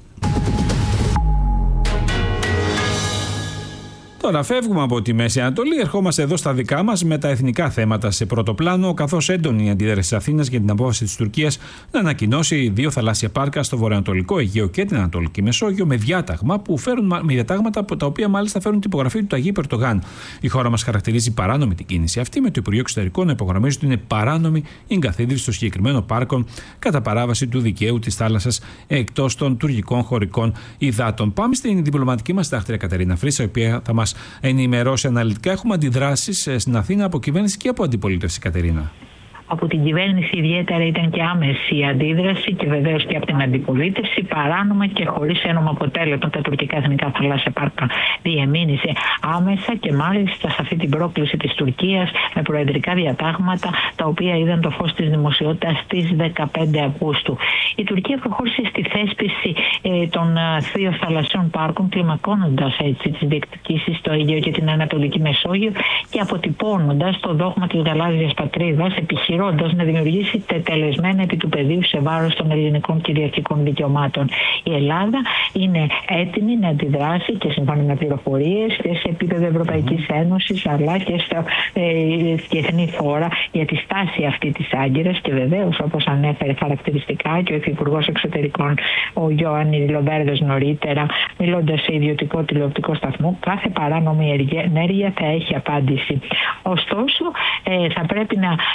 S3: Τώρα φεύγουμε από τη Μέση Ανατολή, ερχόμαστε εδώ στα δικά μας με τα εθνικά θέματα σε πρώτο πλάνο, καθώς έντονη η αντίδραση της Αθήνας για την απόφαση της Τουρκίας να ανακοινώσει δύο θαλάσσια πάρκα στο βορειοανατολικό Αιγαίο και την Ανατολική Μεσόγειο με διάταγμα που φέρουν, με διατάγματα από τα οποία μάλιστα φέρουν την υπογραφή του Ταγί Περτογάν. Η χώρα μας χαρακτηρίζει παράνομη την κίνηση αυτή, με το Υπουργείο Εξωτερικών να υπογραμμίζει ότι είναι παράνομη η εγκαθίδρυση των συγκεκριμένων πάρκων κατά παράβαση του δικαίου της θάλασσας εκτός των τουρκικών χωρικών υδάτων. Πάμε στην διπλωματική μας συντάκτρια Κατερίνα Φρύσα, η οποία θα μας ενημερώσει αναλυτικά. Έχουμε αντιδράσεις στην Αθήνα από κυβέρνηση και από αντιπολίτευση, Κατερίνα.
S13: Από την κυβέρνηση ιδιαίτερα ήταν και άμεση η αντίδραση και βεβαίως και από την αντιπολίτευση, παράνομα και χωρίς ένομο αποτέλεσμα τα τουρκικά εθνικά θαλάσσια πάρκα διεμήνυσε άμεσα και μάλιστα σε αυτή την πρόκληση της Τουρκίας με προεδρικά διατάγματα τα οποία είδαν το φως της δημοσιότητας στις δεκαπέντε Αυγούστου. Η Τουρκία προχώρησε στη θέσπιση ε, των δύο θαλασσιών πάρκων, κλιμακώνοντας έτσι τις διεκδικήσεις στο Αιγαίο και την Ανατολική Μεσόγειο και αποτυπώνοντας το δόγμα της γαλάζιας πατρίδας, επιχειρήσεων να δημιουργήσει τετελεσμένα επί του πεδίου σε βάρος των ελληνικών κυριαρχικών δικαιωμάτων. Η Ελλάδα είναι έτοιμη να αντιδράσει και σύμφωνα με πληροφορίες και σε επίπεδο Ευρωπαϊκής Ένωσης αλλά και στα ε, διεθνή φόρα για τη στάση αυτή της Άγκυρας και βεβαίως, όπως ανέφερε χαρακτηριστικά και ο Υφυπουργός Εξωτερικών ο Γιωάννης Λοβέρδος νωρίτερα, μιλώντας σε ιδιωτικό τηλεοπτικό σταθμό, κάθε παράνομη ενέργεια θα έχει απάντηση. Ωστόσο, ε, θα πρέπει να πούμε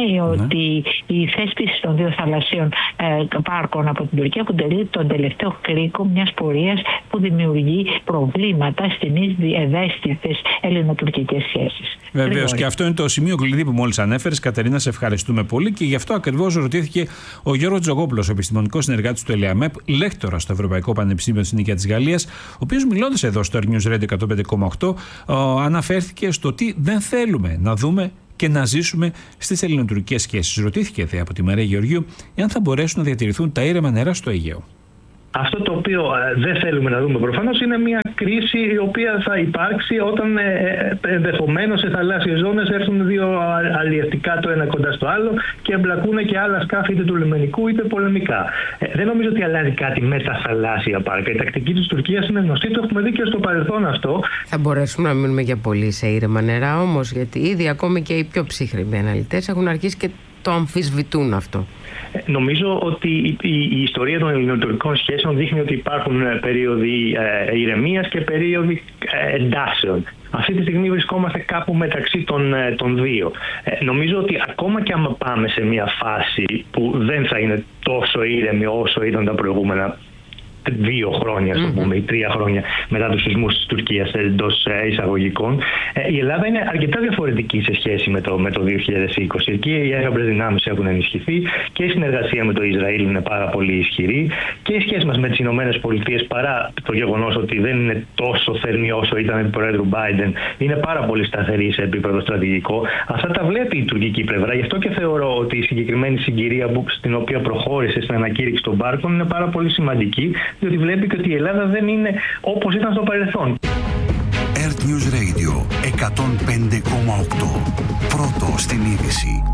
S13: λέει ότι η θέσπιση των δύο θαλασσίων ε, πάρκων από την Τουρκία αποτελεί τον τελευταίο κρίκο μιας πορείας που δημιουργεί προβλήματα στις ευαίσθητες ελληνοτουρκικές σχέσεις.
S3: Βεβαίως, και αυτό είναι το σημείο κλειδί που μόλις ανέφερες. Κατερίνα, σε ευχαριστούμε πολύ, και γι' αυτό ακριβώς ρωτήθηκε ο Γιώργος Τζογόπουλος, ο επιστημονικός συνεργάτης του ΕΛΕΑΜΕΠ, λέκτορα στο Ευρωπαϊκό Πανεπιστήμιο της Νίκαιας της Γαλλίας, ο οποίος, μιλώντας εδώ στο Air News Radio εκατόν πέντε κόμμα οκτώ, αναφέρθηκε στο τι δεν θέλουμε να δούμε και να ζήσουμε στις ελληνοτουρκικές σχέσεις. Ρωτήθηκε δε από τη Μαρία Γεωργίου εάν θα μπορέσουν να διατηρηθούν τα ήρεμα νερά στο Αιγαίο.
S14: Αυτό το οποίο ε, δεν θέλουμε να δούμε προφανώς είναι μια κρίση η οποία θα υπάρξει όταν ε, ε, ενδεχομένως σε θαλάσσιες ζώνες έρθουν δύο αλλιευτικά το ένα κοντά στο άλλο και εμπλακούν και άλλα σκάφη είτε του λιμενικού είτε πολεμικά. Ε, δεν νομίζω ότι αλλάζει κάτι με τα θαλάσσια πάρκα. Η τακτική της Τουρκίας είναι γνωστή, το έχουμε δει και στο παρελθόν αυτό.
S15: Θα μπορέσουμε να μείνουμε για πολύ σε ήρεμα νερά όμως, γιατί ήδη ακόμη και οι πιο ψύχρεμοι αναλυτές έχουν αρχίσει και το αμφισβητούν αυτό.
S14: Νομίζω ότι η, η, η ιστορία των ελληνοτουρκικών σχέσεων δείχνει ότι υπάρχουν περίοδοι ε, ηρεμίας και περίοδοι ε, εντάσεων. Αυτή τη στιγμή βρισκόμαστε κάπου μεταξύ των, των δύο. Ε, νομίζω ότι ακόμα και άμα πάμε σε μια φάση που δεν θα είναι τόσο ήρεμη όσο ήταν τα προηγούμενα δύο χρόνια, mm-hmm. πούμε, ή τρία χρόνια μετά τους σεισμούς της Τουρκίας εντός εισαγωγικών, η Ελλάδα είναι αρκετά διαφορετική σε σχέση με το, με το δύο χιλιάδες είκοσι. Εκεί οι έγραμπρες δυνάμεις έχουν ενισχυθεί και η συνεργασία με το Ισραήλ είναι πάρα πολύ ισχυρή και η σχέση μας με τις Ηνωμένες Πολιτείες, παρά το γεγονός ότι δεν είναι τόσο θερμή όσο ήταν επί Προέδρου Biden, είναι πάρα πολύ σταθερή σε επίπεδο στρατηγικό. Αυτά τα βλέπει η τουρκική πλευρά. Γι' αυτό και θεωρώ ότι η συγκεκριμένη συγκυρία που, στην οποία προχώρησε στην ανακήρυξη των πάρκων είναι πάρα πολύ σημαντική, διότι βλέπει και ότι η Ελλάδα δεν είναι όπως ήταν στο παρελθόν.
S2: Earth News Radio εκατόν πέντε κόμμα οκτώ. Πρώτο στην είδηση.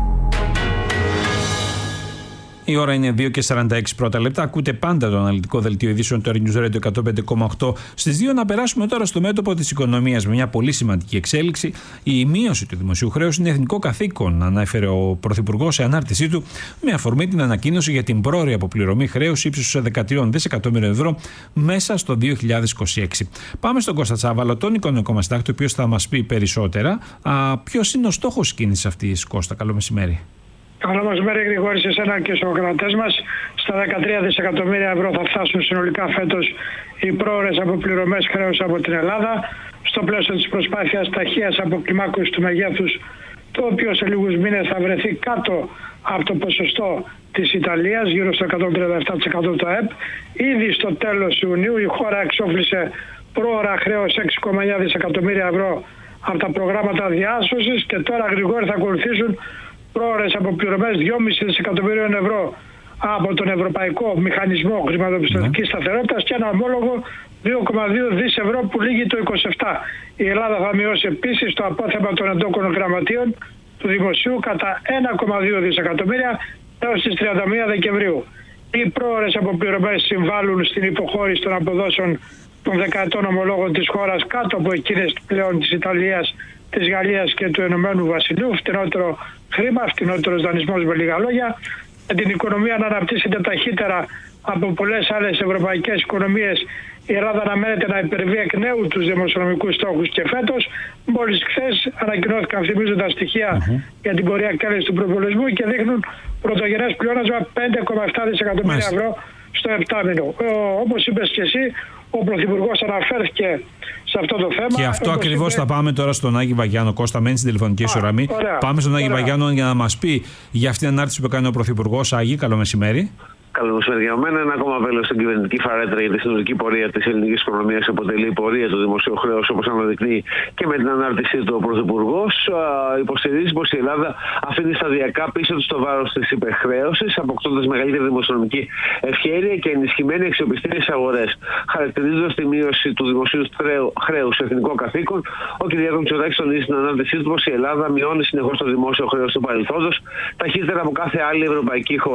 S3: Η ώρα είναι δύο και σαράντα έξι πρώτα λεπτά. Ακούτε πάντα το αναλυτικό δελτίο ειδήσεων του Air News Radio εκατόν πέντε κόμμα οκτώ. Στις δύο να περάσουμε τώρα στο μέτωπο της οικονομίας με μια πολύ σημαντική εξέλιξη. Η μείωση του δημοσίου χρέους είναι εθνικό καθήκον, ανέφερε ο Πρωθυπουργός σε ανάρτησή του, με αφορμή την ανακοίνωση για την πρόωρη αποπληρωμή χρέους ύψους δεκατρία δισεκατομμύρια ευρώ μέσα στο δύο χιλιάδες είκοσι έξι. Πάμε στον Κώστα Τσάβαλο, τον οικονομικό μας συντάκτη, ο οποίος θα μας πει περισσότερα. Ποιος είναι ο στόχος της κίνησης αυτής, Κώστα? Καλό μεσημέρι.
S16: Καλό μεσημέρι, Γρηγόρη, σε εσένα και στους ακροατές μας. Στα δεκατρία δισεκατομμύρια ευρώ θα φτάσουν συνολικά φέτος οι πρόωρες αποπληρωμές χρέους από την Ελλάδα, στο πλαίσιο της προσπάθειας ταχείας αποκλιμάκωσης του μεγέθους, το οποίο σε λίγους μήνες θα βρεθεί κάτω από το ποσοστό της Ιταλίας, γύρω στο εκατόν τριάντα επτά τοις εκατό του ΑΕΠ. Ήδη στο τέλος Ιουνίου η χώρα εξόφλησε πρόωρα χρέος έξι κόμμα εννιά δισεκατομμύρια ευρώ από τα προγράμματα διάσωσης και τώρα, Γρηγόρη, θα ακολουθήσουν πρόωρες αποπληρωμές δυόμισι δισεκατομμυρίων ευρώ από τον Ευρωπαϊκό Μηχανισμό Χρηματοπιστωτικής mm. Σταθερότητας και ένα ομόλογο δύο κόμμα δύο δισεκατομμύρια ευρώ που λήγει το είκοσι επτά. Η Ελλάδα θα μειώσει επίσης το απόθεμα των εντόκων γραμματείων του Δημοσίου κατά ένα κόμμα δύο δισεκατομμύρια έως τις τριάντα μία Δεκεμβρίου. Οι πρόωρες αποπληρωμές συμβάλλουν στην υποχώρηση των αποδόσεων των δεκαετών ομολόγων της χώρας κάτω από εκείνες πλέον της Ιταλίας, της Γαλλίας και του Ηνωμένου Βασιλείου. Φτηνότερο χρήμα, φτηνότερος δανεισμός, με λίγα λόγια. Με την οικονομία να αναπτύσσεται ταχύτερα από πολλές άλλες ευρωπαϊκές οικονομίες, η Ελλάδα αναμένεται να υπερβεί εκ νέου τους δημοσιονομικούς στόχους και φέτος. Μόλις χθες ανακοινώθηκαν, θυμίζω, τα στοιχεία mm-hmm. για την πορεία εκτέλεσης του προπολογισμού και δείχνουν πρωτογενές πλεόνασμα πέντε κόμμα επτά δισεκατομμύρια ευρώ στο επτάμηνο. Όπως είπες και εσύ, ο Πρωθυπουργός αναφέρθηκε σε αυτό το θέμα.
S3: Και αυτό ακριβώς είπε... θα πάμε τώρα στον Άγη Βαγιάνο. Κώστα, μένει στην τηλεφωνική σου γραμμή. Πάμε στον Άγη Βαγιάνο για να μας πει για αυτήν την ανάρτηση που έκανε ο Πρωθυπουργός. Άγη, καλό μεσημέρι.
S17: Καλό μεσημέρι για μένα. Ένα ακόμα βέλος στην κυβερνητική φαρέτρα για τη συνολική πορεία της ελληνικής οικονομίας αποτελεί η πορεία του δημοσίου χρέους, όπως αναδεικνύει και με την ανάρτησή του ο Πρωθυπουργός. Υποστηρίζει πως η Ελλάδα αφήνει σταδιακά πίσω του το βάρος της υπερχρέωσης, αποκτώντας μεγαλύτερη δημοσιονομική ευχέρεια και ενισχυμένη αξιοπιστία στις αγορές. Χαρακτηρίζοντας τη μείωση του δημοσίου χρέους σε εθνικό καθήκον, ο κ. Μητσοτάκης τονίζει στην ανάρτησή του πως η Ελλάδα μειώνει συνεχώς το δημόσιο χρέος του παρελθόντος ταχύτερα από κάθε άλλη ευρωπαϊκή χώρα.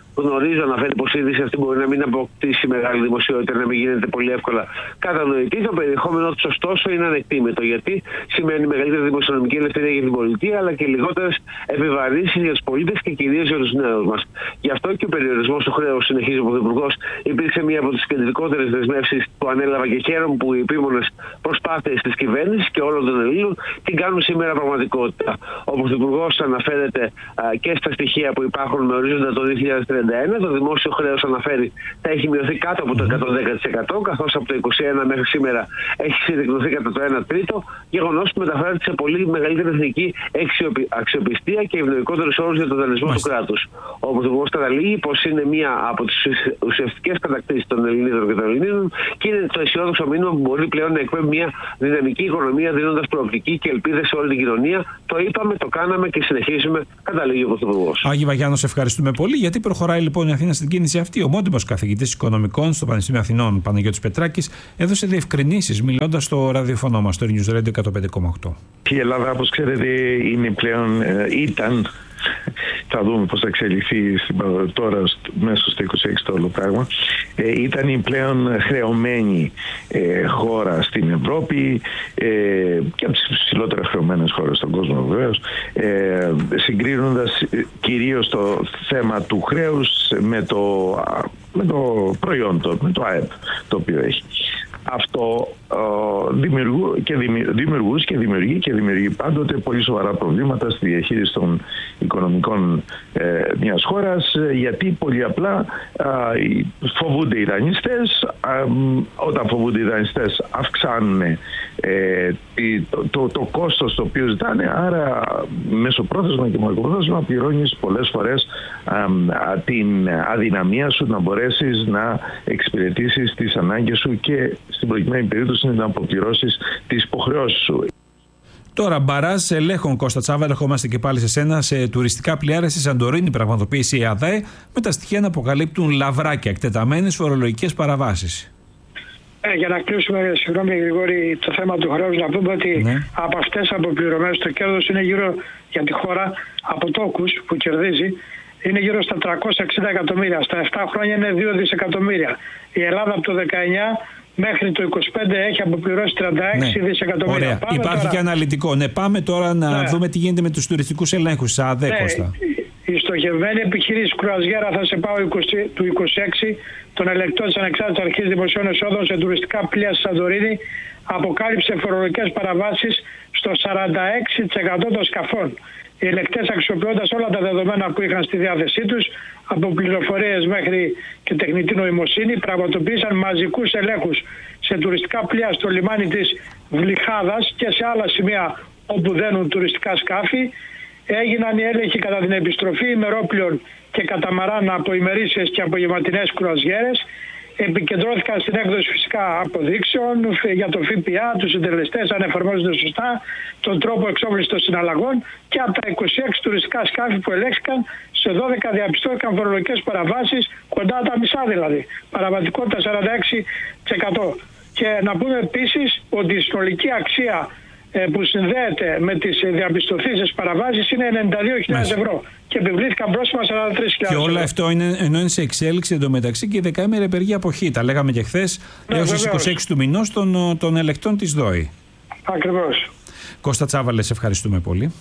S17: γνωρίζω, αναφέρει πως η είδηση αυτή μπορεί να μην αποκτήσει μεγάλη δημοσιότητα, να μην γίνεται πολύ εύκολα κατανοητή. Το περιεχόμενό του, ωστόσο, είναι ανεκτήμητο, γιατί σημαίνει μεγαλύτερη δημοσιονομική ελευθερία για την πολιτεία, αλλά και λιγότερες επιβαρύνσεις για τους πολίτες και κυρίως για τους νέους μας. Γι' αυτό και ο περιορισμός του χρέους, συνεχίζει ο Πρωθυπουργός, υπήρξε μία από τις κεντρικότερες δεσμεύσεις που ανέλαβα και χαίρομαι που οι επίμονες προσπάθειες της κυβέρνησης και όλων των Ελλήνων την κάνουν σήμερα πραγματικότητα. Ο Πρωθυπουργός αναφέρεται α, και στα στοιχεία που υπάρχουν με ορίζοντα το δύο χιλιάδες τριάντα ένα. Το δημόσιο χρέος, αναφέρει, θα έχει μειωθεί κάτω από το εκατόν δέκα τοις εκατό, καθώς από το είκοσι ένα μέχρι σήμερα έχει συρρυκνωθεί κατά το ένα τρίτο, γεγονός που μεταφέρεται σε πολύ μεγαλύτερη εθνική αξιοπιστία και ευνοϊκότερους όρους για τον δανεισμό του κράτους. Ο Πρωθυπουργός καταλήγει πως είναι μία από τις ουσιαστικές κατακτήσεις των Ελληνίδων και των Ελληνίδων και είναι το αισιόδοξο μήνυμα που μπορεί πλέον να εκπέμπει μια δυναμική οικονομία, δίνοντας προοπτική και ελπίδες σε όλη την κοινωνία. Το είπαμε, το κάναμε και συνεχίζουμε, καταλήγει ο Πρωθυπουργός.
S3: Άγιο Βαγιάννο, σε ευχαριστούμε πολύ. Γιατί προχωράει λοιπόν η Αθήνα στην κίνηση αυτή? Ο μόνιμος καθηγητής οικονομικών στο Πανεπιστήμιο Αθηνών, Παναγιώτης Πετράκης, έδωσε διευκρινήσεις μιλώντας στο ραδιοφωνό μας, στο News Radio εκατόν πέντε κόμμα οκτώ.
S18: Η Ελλάδα, όπως ξέρετε, είναι πλέον, ε, ήταν, θα δούμε πώς θα εξελιχθεί τώρα μέσα στο είκοσι έξι το όλο πράγμα, ε, ήταν η πλέον χρεωμένη ε, χώρα στην Ευρώπη ε, και από τις ψηλότερα χρεωμένες χώρες στον κόσμο βεβαίως, ε, συγκρίνοντας κυρίως το θέμα του χρέους με το, με το προϊόν, το, με το ΑΕΠ το οποίο έχει. Αυτό ε, δημιουργού και δημιουργούς και δημιουργεί και δημιουργεί πάντοτε πολύ σοβαρά προβλήματα στη διαχείριση των οικονομικών ε, μιας χώρας, γιατί πολύ απλά ε, φοβούνται οι δανειστές, ε, όταν φοβούνται οι δανειστές αυξάνουν ε, το, το, το κόστος το οποίο ζητάνε, άρα μεσοπρόθεσμα και μακροπρόθεσμα πληρώνεις πολλές φορές ε, την αδυναμία σου να μπορέσεις να εξυπηρετήσεις τις ανάγκες σου και στην προκειμένη περίπτωση να αποπληρώσεις τις υποχρεώσεις σου.
S3: Τώρα, μπαράζ ελέγχων, Κώστα Τσάβαλα, ερχόμαστε και πάλι σε σένα. Σε τουριστικά πλοιάρια στη Σαντορίνη πραγματοποίησε η ΑΔΑΕ, με τα στοιχεία να αποκαλύπτουν λαβράκια, εκτεταμένες φορολογικές παραβάσεις.
S16: Ε, για να κλείσουμε, συγγνώμη Γρηγόρη, το θέμα του χρέους, να πούμε ότι ναι. από αυτές αποπληρωμές το κέρδος είναι γύρω για τη χώρα από τόκους που κερδίζει. Είναι γύρω στα τριακόσια εξήντα εκατομμύρια. Στα επτά χρόνια είναι δύο δισεκατομμύρια. Η Ελλάδα από το δεκαεννιά μέχρι το είκοσι πέντε έχει αποπληρώσει τριάντα έξι ναι. δισεκατομμύρια. Ωραία.
S3: Υπάρχει τώρα και αναλυτικό. Ναι, πάμε τώρα να ναι. δούμε τι γίνεται με τους τουριστικούς ελέγχους. ΑΔΕ, ναι. Κώστα.
S16: Η στοχευμένη επιχείρηση Κρουαζιέρα Θα Σε Πάω του είκοσι έξι των ελεκτών της Ανεξάρτητης Αρχής Δημοσίων Εσόδων σε τουριστικά πλοία στη Σαντορίνη αποκάλυψε φορολογικές παραβάσεις στο σαράντα έξι τοις εκατό των σκαφών. Οι ελεκτές, αξιοποιώντας όλα τα δεδομένα που είχαν στη διάθεσή τους, από πληροφορίες μέχρι και τεχνητή νοημοσύνη, πραγματοποίησαν μαζικούς ελέγχους σε τουριστικά πλοία στο λιμάνι της Βλυχάδας και σε άλλα σημεία όπου δένουν τουριστικά σκάφη. Έγιναν οι έλεγχοι κατά την επιστροφή ημερόπλοιων και καταμαράν από ημερήσιες και απογευματινές κρουαζιέρες. Επικεντρώθηκαν στην έκδοση φυσικά αποδείξεων για το ΦΠΑ, τους συντελεστές αν εφαρμόζονται σωστά, τον τρόπο εξόφλησης των συναλλαγών, και από τα είκοσι έξι τουριστικά σκάφη που ελέγχθηκαν, σε δώδεκα διαπιστώθηκαν φορολογικές παραβάσεις, κοντά τα μισά δηλαδή. Παραβατικότητα σαράντα έξι τοις εκατό. Και να πούμε επίσης ότι η συνολική αξία που συνδέεται με τις διαπιστωθήσεις παραβάσεις είναι ενενήντα δύο χιλιάδες ευρώ και επιβλήθηκαν πρόστιμα σαράντα τρεις χιλιάδες ευρώ.
S3: Και όλα αυτό είναι, ενώ είναι σε εξέλιξη εντωμεταξύ, και η δεκαήμερη απεργία αποχή. Τα λέγαμε και χθες, ναι, έως τις είκοσι έξι του μηνός των, των ελεκτών της ΔΟΗ.
S16: Ακριβώς.
S3: Κώστα Τσάβαλε, σε ευχαριστούμε πολύ.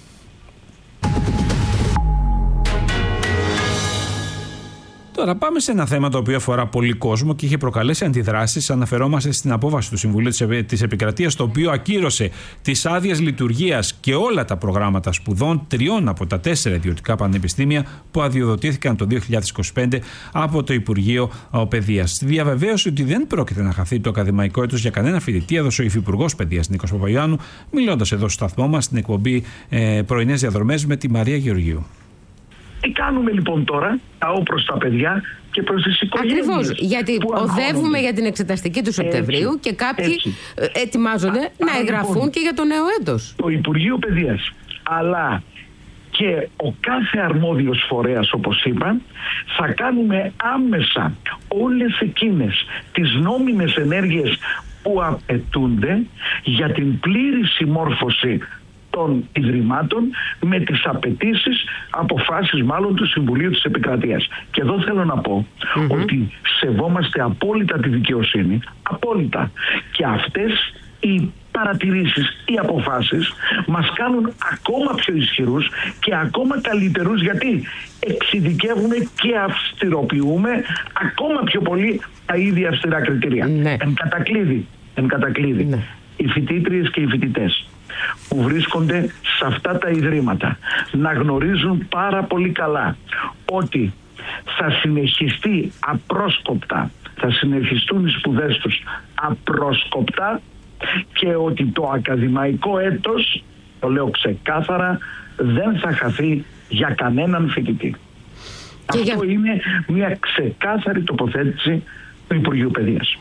S3: Τώρα πάμε σε ένα θέμα το οποίο αφορά πολύ κόσμο και είχε προκαλέσει αντιδράσεις. Αναφερόμαστε στην απόφαση του Συμβουλίου της Επικρατείας, το οποίο ακύρωσε τις άδειες λειτουργίας και όλα τα προγράμματα σπουδών τριών από τα τέσσερα ιδιωτικά πανεπιστήμια που αδειοδοτήθηκαν το δύο χιλιάδες είκοσι πέντε από το Υπουργείο Παιδείας. Στη διαβεβαίωση ότι δεν πρόκειται να χαθεί το ακαδημαϊκό έτος για κανένα φοιτητή, έδωσε ο Υφυπουργός Παιδείας Νίκος Παπαγιάννου, μιλώντας εδώ στο σταθμό μας στην εκπομπή ε, Πρωινές Διαδρομές με τη Μαρία Γεωργίου.
S19: Τι κάνουμε λοιπόν τώρα, πάω προς τα παιδιά και προς τις οικογένειες.
S15: Ακριβώς, γιατί οδεύουμε για την εξεταστική του Σεπτεμβρίου έτσι, και κάποιοι έτσι. ετοιμάζονται Α, να εγγραφούν λοιπόν, και για το νέο έτος.
S19: Το Υπουργείο Παιδείας, αλλά και ο κάθε αρμόδιος φορέας, όπως είπαν, θα κάνουμε άμεσα όλες εκείνες τις νόμιμες ενέργειες που απαιτούνται για την πλήρη συμμόρφωση των Ιδρυμάτων με τις απαιτήσεις, αποφάσεις μάλλον του Συμβουλίου της Επικρατείας. Και εδώ θέλω να πω mm-hmm. ότι σεβόμαστε απόλυτα τη δικαιοσύνη, απόλυτα. Και αυτές οι παρατηρήσεις, οι αποφάσεις μας κάνουν ακόμα πιο ισχυρούς και ακόμα καλύτερους, γιατί εξειδικεύουμε και αυστηροποιούμε ακόμα πιο πολύ τα ίδια αυστηρά κριτήρια. Ναι. Εν κατακλείδη, εν κατακλείδη ναι. οι φοιτήτριες και οι φοιτητές που βρίσκονται σε αυτά τα ιδρύματα να γνωρίζουν πάρα πολύ καλά ότι θα συνεχιστεί απρόσκοπτα, θα συνεχιστούν οι σπουδές τους απρόσκοπτα και ότι το ακαδημαϊκό έτος, το λέω ξεκάθαρα, δεν θα χαθεί για κανέναν φοιτητή. Και αυτό για... είναι μια ξεκάθαρη τοποθέτηση του Υπουργείου Παιδείας.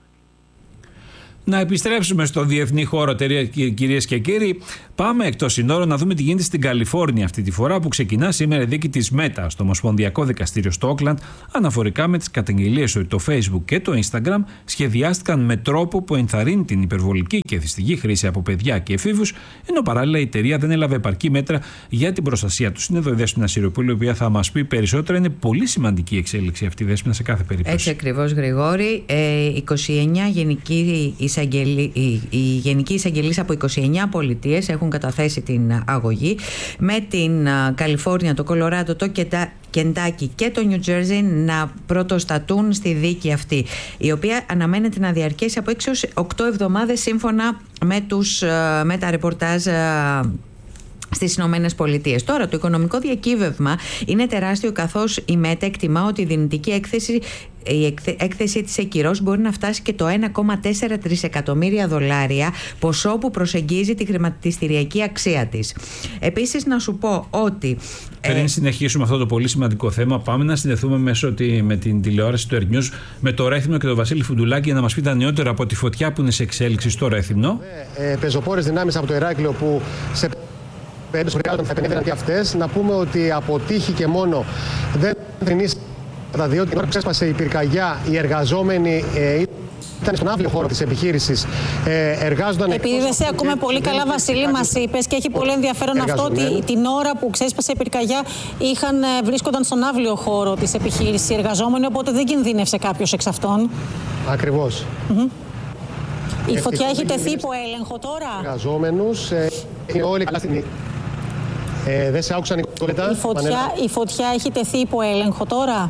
S3: Να επιστρέψουμε στο διεθνή χώρο, κυρίες και κύριοι. Πάμε εκτός συνόρων να δούμε τι γίνεται στην Καλιφόρνια αυτή τη φορά, που ξεκινά σήμερα η δίκη της Μέτα στο Ομοσπονδιακό Δικαστήριο στο Όκλαντ, αναφορικά με τις καταγγελίες ότι το Facebook και το Instagram σχεδιάστηκαν με τρόπο που ενθαρρύνει την υπερβολική και εθιστική χρήση από παιδιά και εφήβους, ενώ παράλληλα η εταιρεία δεν έλαβε επαρκή μέτρα για την προστασία τους. Είναι εδώ η Δέσποινα Σιροπούλου, η οποία θα μας πει περισσότερα. Είναι πολύ σημαντική η εξέλιξη αυτή, Δέσποινα, σε κάθε περίπτωση.
S7: Έτσι ακριβώς, Γρηγόρη. Ε, είκοσι εννέα γενικοί εισαγγελί... οι γενικοί εισαγγελείς από είκοσι εννέα πολιτείες έχουν καταθέσει την αγωγή, με την Καλιφόρνια, το Κολοράντο, το Κεντάκι και το Νιου Τζέρζι να πρωτοστατούν στη δίκη αυτή, η οποία αναμένεται να διαρκέσει από έξι έως οκτώ εβδομάδες σύμφωνα με, τους, με τα ρεπορτάζ στις Ηνωμένες Πολιτείες. Τώρα, το οικονομικό διακύβευμα είναι τεράστιο, καθώς η ΜΕΤΑ εκτιμά ότι η δυνητική έκθεση η έκθεση της εκκυρώσεως μπορεί να φτάσει και το ένα κόμμα τέσσερα τρισεκατομμύρια δολάρια, ποσό που προσεγγίζει τη χρηματιστηριακή αξία της. Επίσης, να σου πω ότι...
S3: Πριν ε... συνεχίσουμε αυτό το πολύ σημαντικό θέμα, πάμε να συνδεθούμε μέσω τη, με την τηλεόραση του Earth News με το Ρέθυμνο και τον Βασίλη Φουντουλάκη για να μας πει τα νεότερα από τη φωτιά που είναι σε εξέλιξη στο Ρέθυμνο.
S20: Ε, πεζοπόρες δυνάμεις από το Ηράκλειο που σε περίπτωση θα επενδύουν και αυτές. Να πούμε ότι από τύχη και μόνο δεν θρηνήσει. Διότι την ώρα που ξέσπασε η πυρκαγιά, οι εργαζόμενοι ε, ήταν στον αύριο χώρο της επιχείρησης. Ε, εργάζονταν.
S21: Επειδή δεν σε ακούμε πολύ καλά, Βασίλη, μας είπες, και έχει πολύ ενδιαφέρον αυτό, ότι την ώρα που ξέσπασε η πυρκαγιά είχαν, βρίσκονταν στον αύριο χώρο της επιχείρησης οι εργαζόμενοι, οπότε δεν κινδύνευσε κάποιος εξ αυτών.
S20: Ακριβώς.
S21: Mm-hmm. Η φωτιά έχει τεθεί υπό έλεγχο τώρα.
S20: Εργαζόμενους, ε, είναι όλοι καλά στην. Ε, δεν σε άκουσαν οι κολλητά.
S21: Η φωτιά, η φωτιά έχει τεθεί υπό έλεγχο τώρα.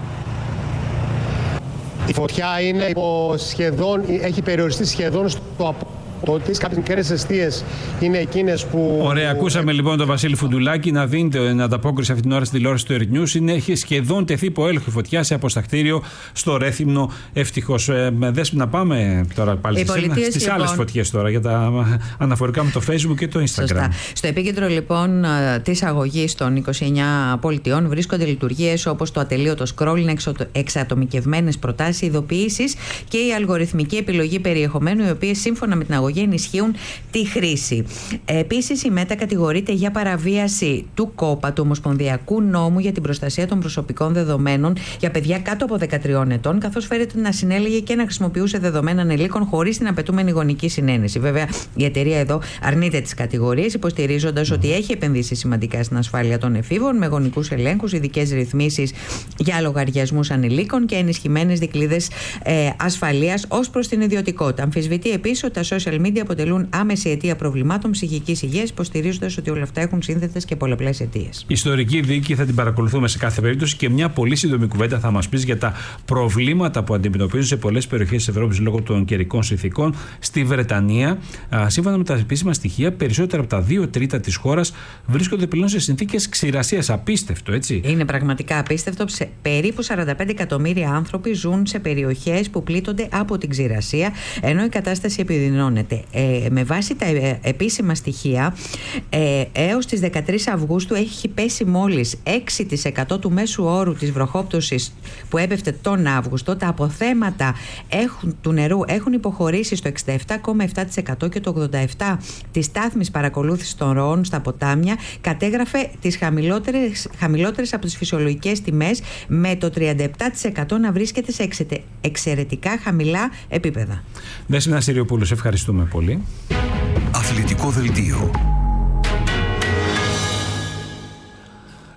S20: Η φωτιά είναι υπό σχεδόν, έχει περιοριστεί σχεδόν στο απόλυτο. Κάποιες μικρές εστίες είναι εκείνες που.
S3: Ωραία, ακούσαμε λοιπόν τον Βασίλη Φουντουλάκη να δίνει ανταπόκριση αυτή την ώρα στην τηλεόραση του Earth News. Είναι, έχει σχεδόν τεθεί υπό έλεγχο η φωτιά σε αποστακτήριο στο Ρέθυμνο. Ευτυχώς. Ε, Δέσποινα, να πάμε τώρα πάλι στις λοιπόν... άλλες φωτιές τώρα, για τα αναφορικά με το Facebook και το Instagram.
S7: Σωστά. Στο επίκεντρο λοιπόν της αγωγής των είκοσι εννέα πολιτιών βρίσκονται λειτουργίες όπως το ατελείωτο scrolling, εξατομικευμένες προτάσεις, ειδοποιήσεις και η αλγοριθμική επιλογή περιεχομένου, οι οποίες σύμφωνα με την αγωγή ενισχύουν τη χρήση. Επίσης, η ΜΕΤΑ κατηγορείται για παραβίαση του ΚΟΠΑ, του Ομοσπονδιακού Νόμου για την Προστασία των Προσωπικών Δεδομένων για παιδιά κάτω από δεκατριών ετών, καθώς φέρεται να συνέλεγε και να χρησιμοποιούσε δεδομένα ανηλίκων χωρίς την απαιτούμενη γονική συνένεση. Βέβαια, η εταιρεία εδώ αρνείται τις κατηγορίες, υποστηρίζοντας ότι έχει επενδύσει σημαντικά στην ασφάλεια των εφήβων με γονικούς ελέγχους, ειδικές ρυθμίσεις για λογαριασμούς ανηλίκων και ενισχυμένες δικλείδες ε, ασφαλείας ως προς την ιδιωτικότητα. Αμφισβητεί επίσης ότι τα social media αποτελούν άμεση αιτία προβλημάτων ψυχικής υγείας, υποστηρίζοντας ότι όλα αυτά έχουν σύνθετες και πολλαπλές αιτίες.
S3: Ιστορική δίκη θα την παρακολουθούμε σε κάθε περίπτωση, και μια πολύ σύντομη κουβέντα θα μας πεις για τα προβλήματα που αντιμετωπίζουν σε πολλές περιοχές της Ευρώπης λόγω των καιρικών συνθηκών. Στη Βρετανία, σύμφωνα με τα επίσημα στοιχεία, περισσότερα από τα δύο τρίτα της χώρας βρίσκονται πλέον σε συνθήκες ξηρασίας. Απίστευτο, έτσι.
S7: Είναι πραγματικά απίστευτο. Σε περίπου σαράντα πέντε εκατομμύρια άνθρωποι ζουν σε περιοχές που πλήττονται από την ξηρασία, ενώ η κατάσταση επιδεινώνεται. Ε, με βάση τα ε, επίσημα στοιχεία, ε, έως τις δεκατρείς Αυγούστου έχει πέσει μόλις έξι τοις εκατό του μέσου όρου της βροχόπτωσης που έπεφτε τον Αύγουστο. Τα αποθέματα έχουν, του νερού έχουν υποχωρήσει στο εξήντα επτά κόμμα επτά τοις εκατό και το ογδόντα επτά τοις εκατό της στάθμης παρακολούθησης των ροών στα ποτάμια κατέγραφε τις χαμηλότερες, χαμηλότερες από τις φυσιολογικές τιμές, με το τριάντα επτά τοις εκατό να βρίσκεται σε εξαιρετικά χαμηλά επίπεδα.
S3: Δέσποινα Σιριοπούλου, ευχαριστούμε πολύ.
S2: Αθλητικό δελτίο.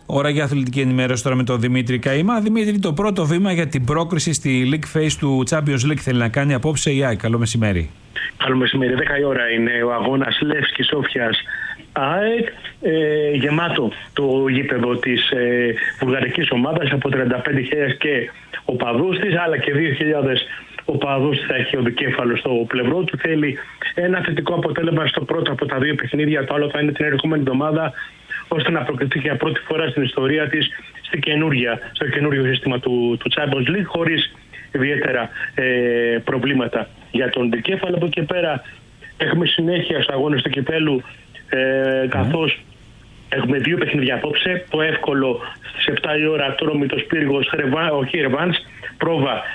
S3: Ώρα για αθλητική ενημέρωση τώρα με τον Δημήτρη Καημά. Δημήτρη, το πρώτο βήμα για την πρόκριση στη League Phase του Champions League θέλει να κάνει απόψε η ΑΕΚ. Καλό μεσημέρι.
S1: Καλό μεσημέρι. δέκα η ώρα είναι ο αγώνας Λεύσκη Σόφιας ΑΕΚ. Ε, γεμάτο το γήπεδο της ε, βουλγαρικής ομάδας από τριάντα πέντε χιλιάδες και οπαδούς της, αλλά και δύο χιλιάδες οπαδούς θα έχει ο δικέφαλος στο πλευρό του. Θέλει ένα θετικό αποτέλεσμα στο πρώτο από τα δύο παιχνίδια. Το άλλο θα είναι την ερχόμενη εβδομάδα, ώστε να προκριθεί για πρώτη φορά στην ιστορία της στη καινούργια, στο καινούργιο σύστημα του, του Champions League, χωρίς ιδιαίτερα ε, προβλήματα για τον δικέφαλο. Από εκεί πέρα έχουμε συνέχεια στους αγώνες του κυπέλου, ε, καθώς έχουμε δύο παιχνίδια απόψε. Το εύκολο στις επτά η ώρα, Ατρόμητος Πύργος, όχι Ρεβάνς, πρόβα